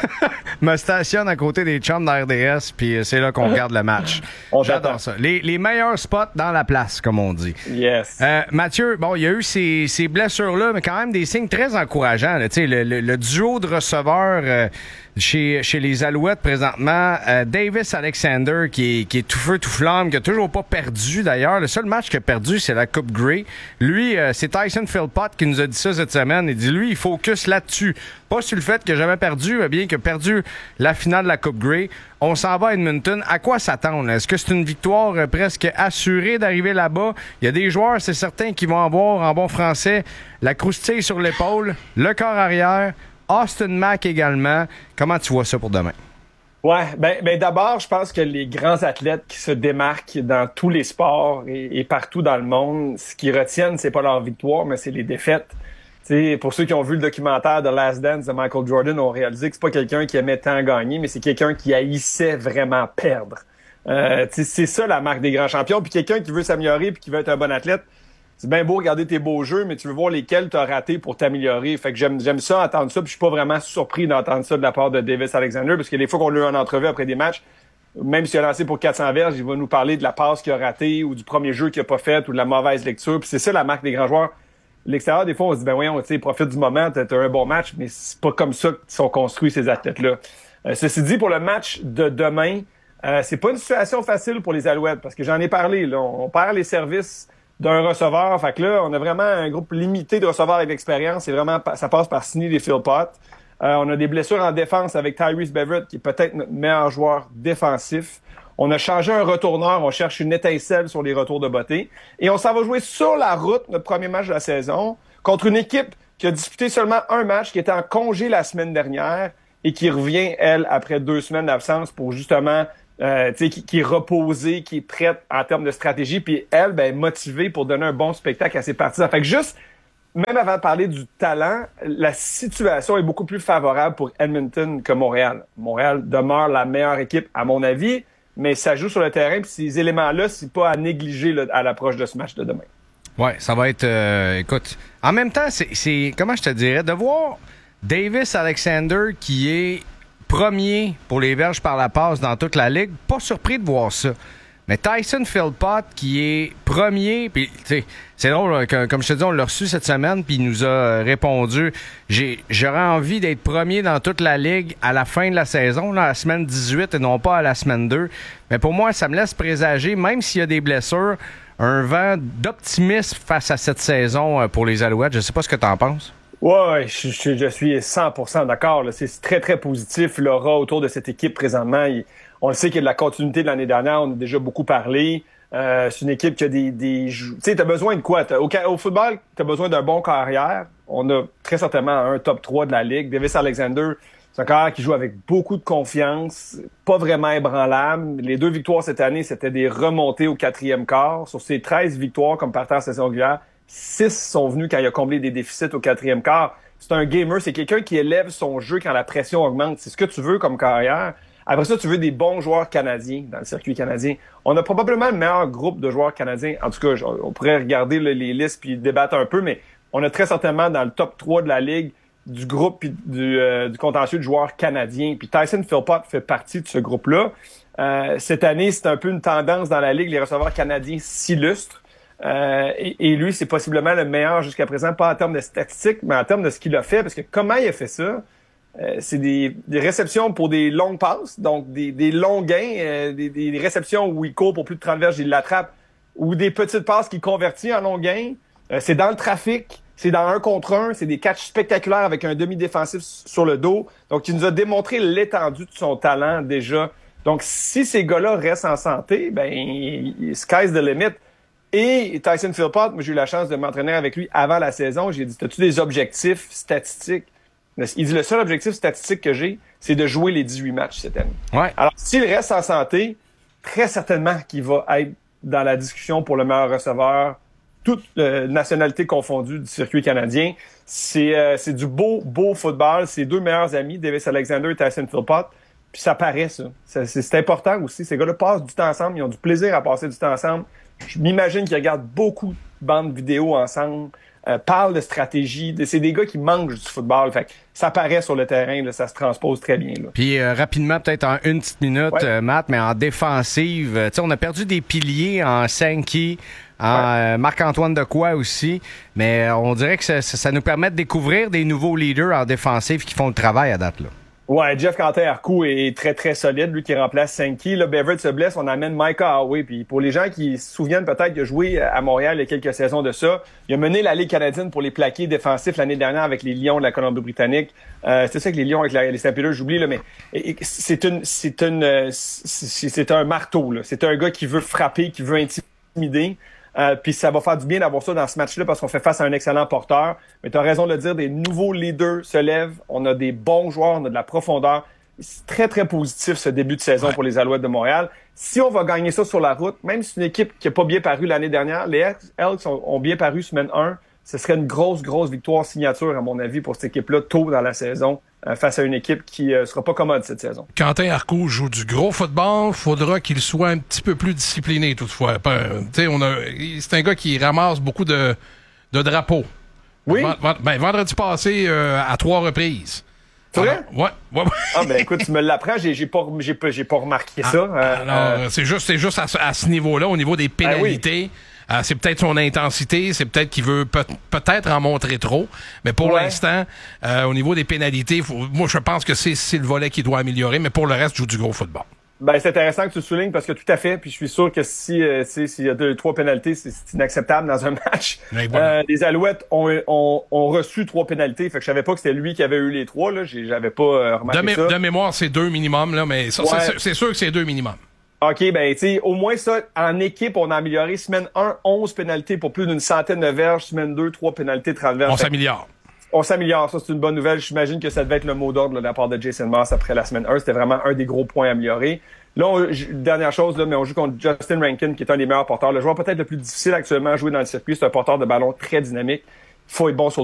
Me stationne à côté des chums de RDS, puis c'est là qu'on regarde le match. J'adore ça. Les meilleurs spots dans la place, comme on dit. Yes. Mathieu, bon, il y a eu ces blessures-là, mais quand même des signes très encourageants. Tu sais, le duo de receveurs chez les Alouettes présentement, Davis Alexander qui est tout feu tout flamme, qui a toujours pas perdu d'ailleurs. Le seul match qu'il a perdu, c'est la Coupe Grey. Lui, c'est Tyson Philpott qui nous a dit ça cette semaine. Il dit, lui, il focus là-dessus. Pas sur le fait qu'il a jamais perdu, bien qu'il a perdu la finale de la Coupe Grey. On s'en va à Edmonton. À quoi s'attendre? Est-ce que c'est une victoire presque assurée d'arriver là-bas? Il y a des joueurs, c'est certain, qui vont avoir, en bon français, la croustille sur l'épaule, le corps arrière, Austin Mack également. Comment tu vois ça pour demain? Ouais, ben d'abord, je pense que les grands athlètes qui se démarquent dans tous les sports et partout dans le monde, ce qu'ils retiennent, c'est pas leur victoire, mais c'est les défaites. T'sais, pour ceux qui ont vu le documentaire The Last Dance de Michael Jordan, ont réalisé que c'est pas quelqu'un qui aimait tant gagner, mais c'est quelqu'un qui haïssait vraiment perdre. C'est ça la marque des grands champions. Puis quelqu'un qui veut s'améliorer puis qui veut être un bon athlète, c'est bien beau regarder tes beaux jeux, mais tu veux voir lesquels t'as raté pour t'améliorer. Fait que j'aime ça, entendre ça, puis je suis pas vraiment surpris d'entendre ça de la part de Davis Alexander, parce que des fois qu'on l'a eu en entrevue après des matchs, même s'il a lancé pour 400 verges, il va nous parler de la passe qu'il a ratée, ou du premier jeu qu'il a pas fait, ou de la mauvaise lecture. Puis c'est ça la marque des grands joueurs. L'extérieur, des fois, on se dit, ben voyons, tu sais, profite du moment, t'as un bon match, mais c'est pas comme ça qu'ils sont construits, ces athlètes-là. Ceci dit, pour le match de demain, c'est pas une situation facile pour les Alouettes, parce que j'en ai parlé, là. On perd les services d'un receveur. Fait que là, on a vraiment un groupe limité de receveurs avec l'expérience. C'est vraiment, ça passe par Sidney et Philpott. On a des blessures en défense avec Tyrese Beverett, qui est peut-être notre meilleur joueur défensif. On a changé un retourneur. On cherche une étincelle sur les retours de beauté. Et on s'en va jouer sur la route, notre premier match de la saison, contre une équipe qui a disputé seulement un match, qui était en congé la semaine dernière et qui revient, elle, après 2 semaines d'absence pour justement qui est reposée, qui est prête en termes de stratégie, puis elle, ben, motivée pour donner un bon spectacle à ses partisans. Fait que juste, même avant de parler du talent, la situation est beaucoup plus favorable pour Edmonton que Montréal. Montréal demeure la meilleure équipe, à mon avis, mais ça joue sur le terrain, puis ces éléments-là, c'est pas à négliger là, à l'approche de ce match de demain. Ouais, ça va être... écoute, en même temps, c'est comment je te dirais, de voir Davis Alexander qui est premier pour les verges par la passe dans toute la ligue, pas surpris de voir ça. Mais Tyson Philpott qui est premier, puis tu sais, c'est drôle, là, comme je te dis, on l'a reçu cette semaine, puis il nous a répondu, j'aurais envie d'être premier dans toute la ligue à la fin de la saison, là, à la semaine 18 et non pas à la semaine 2. Mais pour moi, ça me laisse présager, même s'il y a des blessures, un vent d'optimisme face à cette saison pour les Alouettes. Je sais pas ce que tu en penses. Ouais, je suis 100% d'accord. Là. C'est très, très positif, l'aura autour de cette équipe présentement. On le sait qu'il y a de la continuité de l'année dernière. On a déjà beaucoup parlé. C'est une équipe qui a des tu sais, t'as besoin de quoi? Au football, t'as besoin d'un bon carrière. On a très certainement un top 3 de la Ligue. Davis Alexander, c'est un carrière qui joue avec beaucoup de confiance, pas vraiment ébranlable. Les 2 victoires cette année, c'était des remontées au 4e quart. Sur ces 13 victoires comme partant en saison régulière, 6 sont venus quand il a comblé des déficits au 4e quart. C'est un gamer, c'est quelqu'un qui élève son jeu quand la pression augmente. C'est ce que tu veux comme carrière. Après ça, tu veux des bons joueurs canadiens dans le circuit canadien. On a probablement le meilleur groupe de joueurs canadiens. En tout cas, on pourrait regarder les listes puis débattre un peu, mais on a très certainement dans le top 3 de la Ligue du groupe puis du contentieux de joueurs canadiens. Puis Tyson Philpott fait partie de ce groupe-là. Cette année, c'est un peu une tendance dans la Ligue. Les receveurs canadiens s'illustrent. Et lui, c'est possiblement le meilleur jusqu'à présent, pas en termes de statistiques, mais en termes de ce qu'il a fait, parce que comment il a fait ça, c'est des réceptions pour des longues passes, donc des longs gains, des réceptions où il court pour plus de 30 verges, il l'attrape, ou des petites passes qu'il convertit en longs gains. C'est dans le trafic, c'est dans 1 contre 1, c'est des catchs spectaculaires avec un demi-défensif sur le dos. Donc, il nous a démontré l'étendue de son talent déjà. Donc, si ces gars-là restent en santé, ben, sky's the limit. Et Tyson Philpott, moi, j'ai eu la chance de m'entraîner avec lui avant la saison. J'ai dit, as-tu des objectifs statistiques? Il dit, le seul objectif statistique que j'ai, c'est de jouer les 18 matchs cette année. Ouais. Alors, s'il reste en santé, très certainement qu'il va être dans la discussion pour le meilleur receveur, toute nationalité confondue du circuit canadien. C'est du beau football. C'est 2 meilleurs amis, Davis Alexander et Tyson Philpott. Puis ça paraît, ça. C'est important aussi. Ces gars-là passent du temps ensemble. Ils ont du plaisir à passer du temps ensemble. Je m'imagine qu'ils regardent beaucoup de bandes vidéo ensemble, parlent de stratégie. C'est des gars qui mangent du football. Fait que ça paraît sur le terrain, là, ça se transpose très bien. Là. Puis rapidement, peut-être en une petite minute, ouais. Matt, mais en défensive, on a perdu des piliers en Sankey, en Marc-Antoine Dequoy aussi, mais on dirait que ça nous permet de découvrir des nouveaux leaders en défensive qui font le travail à date, là. Ouais, Jeff Cantin-Arcou est très, très solide, lui qui remplace Sankey. Là, Beverett se blesse, on amène Micah Howey. Puis pour les gens qui se souviennent peut-être qu'il a joué à Montréal il y a quelques saisons de ça, il a mené la Ligue canadienne pour les plaqués défensifs l'année dernière avec les Lions de la Colombie-Britannique. C'est ça que les Lions avec les Saint-Pédeux, j'oublie, là, mais c'est un marteau, là. C'est un gars qui veut frapper, qui veut intimider. Puis ça va faire du bien d'avoir ça dans ce match-là parce qu'on fait face à un excellent porteur. Mais tu as raison de le dire, des nouveaux leaders se lèvent. On a des bons joueurs, on a de la profondeur. c'est très, très positif ce début de saison pour les Alouettes de Montréal. Si on va gagner ça sur la route, même si c'est une équipe qui n'a pas bien paru l'année dernière, les Elks ont bien paru semaine 1. Ce serait une grosse victoire signature, à mon avis, pour cette équipe-là, tôt dans la saison, face à une équipe qui sera pas commode cette saison. Quentin Arcou joue du gros football. Faudra qu'il soit un petit peu plus discipliné, toutefois. C'est un gars qui ramasse beaucoup de drapeaux. Oui? Vendredi passé, à 3 reprises. C'est vrai? Ouais. Ah, ben écoute, tu me l'apprends, j'ai pas remarqué ça. Alors, c'est juste à ce niveau-là, au niveau des pénalités. C'est peut-être son intensité, c'est peut-être qu'il veut peut-être en montrer trop, mais pour l'instant, au niveau des pénalités, moi je pense que c'est le volet qui doit améliorer, mais pour le reste, il joue du gros football. Ben c'est intéressant que tu le soulignes parce que tout à fait, puis je suis sûr que s'il y a 2-3 pénalités, c'est inacceptable dans un match. Les Alouettes ont reçu 3 pénalités, fait que je savais pas que c'était lui qui avait eu les 3 là, j'avais pas remarqué ça. De mémoire, c'est 2 minimum là, mais ça, c'est sûr que c'est 2 minimum. OK, ben tu sais, au moins ça, en équipe, on a amélioré. Semaine 1, 11 pénalités pour plus d'une centaine de verges. Semaine 2, 3 pénalités de travers. On s'améliore, ça c'est une bonne nouvelle. J'imagine que ça devait être le mot d'ordre de la part de Jason Moss après la semaine 1. C'était vraiment un des gros points améliorés. Là, dernière chose, mais on joue contre Justin Rankin, qui est un des meilleurs porteurs. Le joueur peut-être le plus difficile actuellement à jouer dans le circuit. C'est un porteur de ballon très dynamique. Il faut être bon sur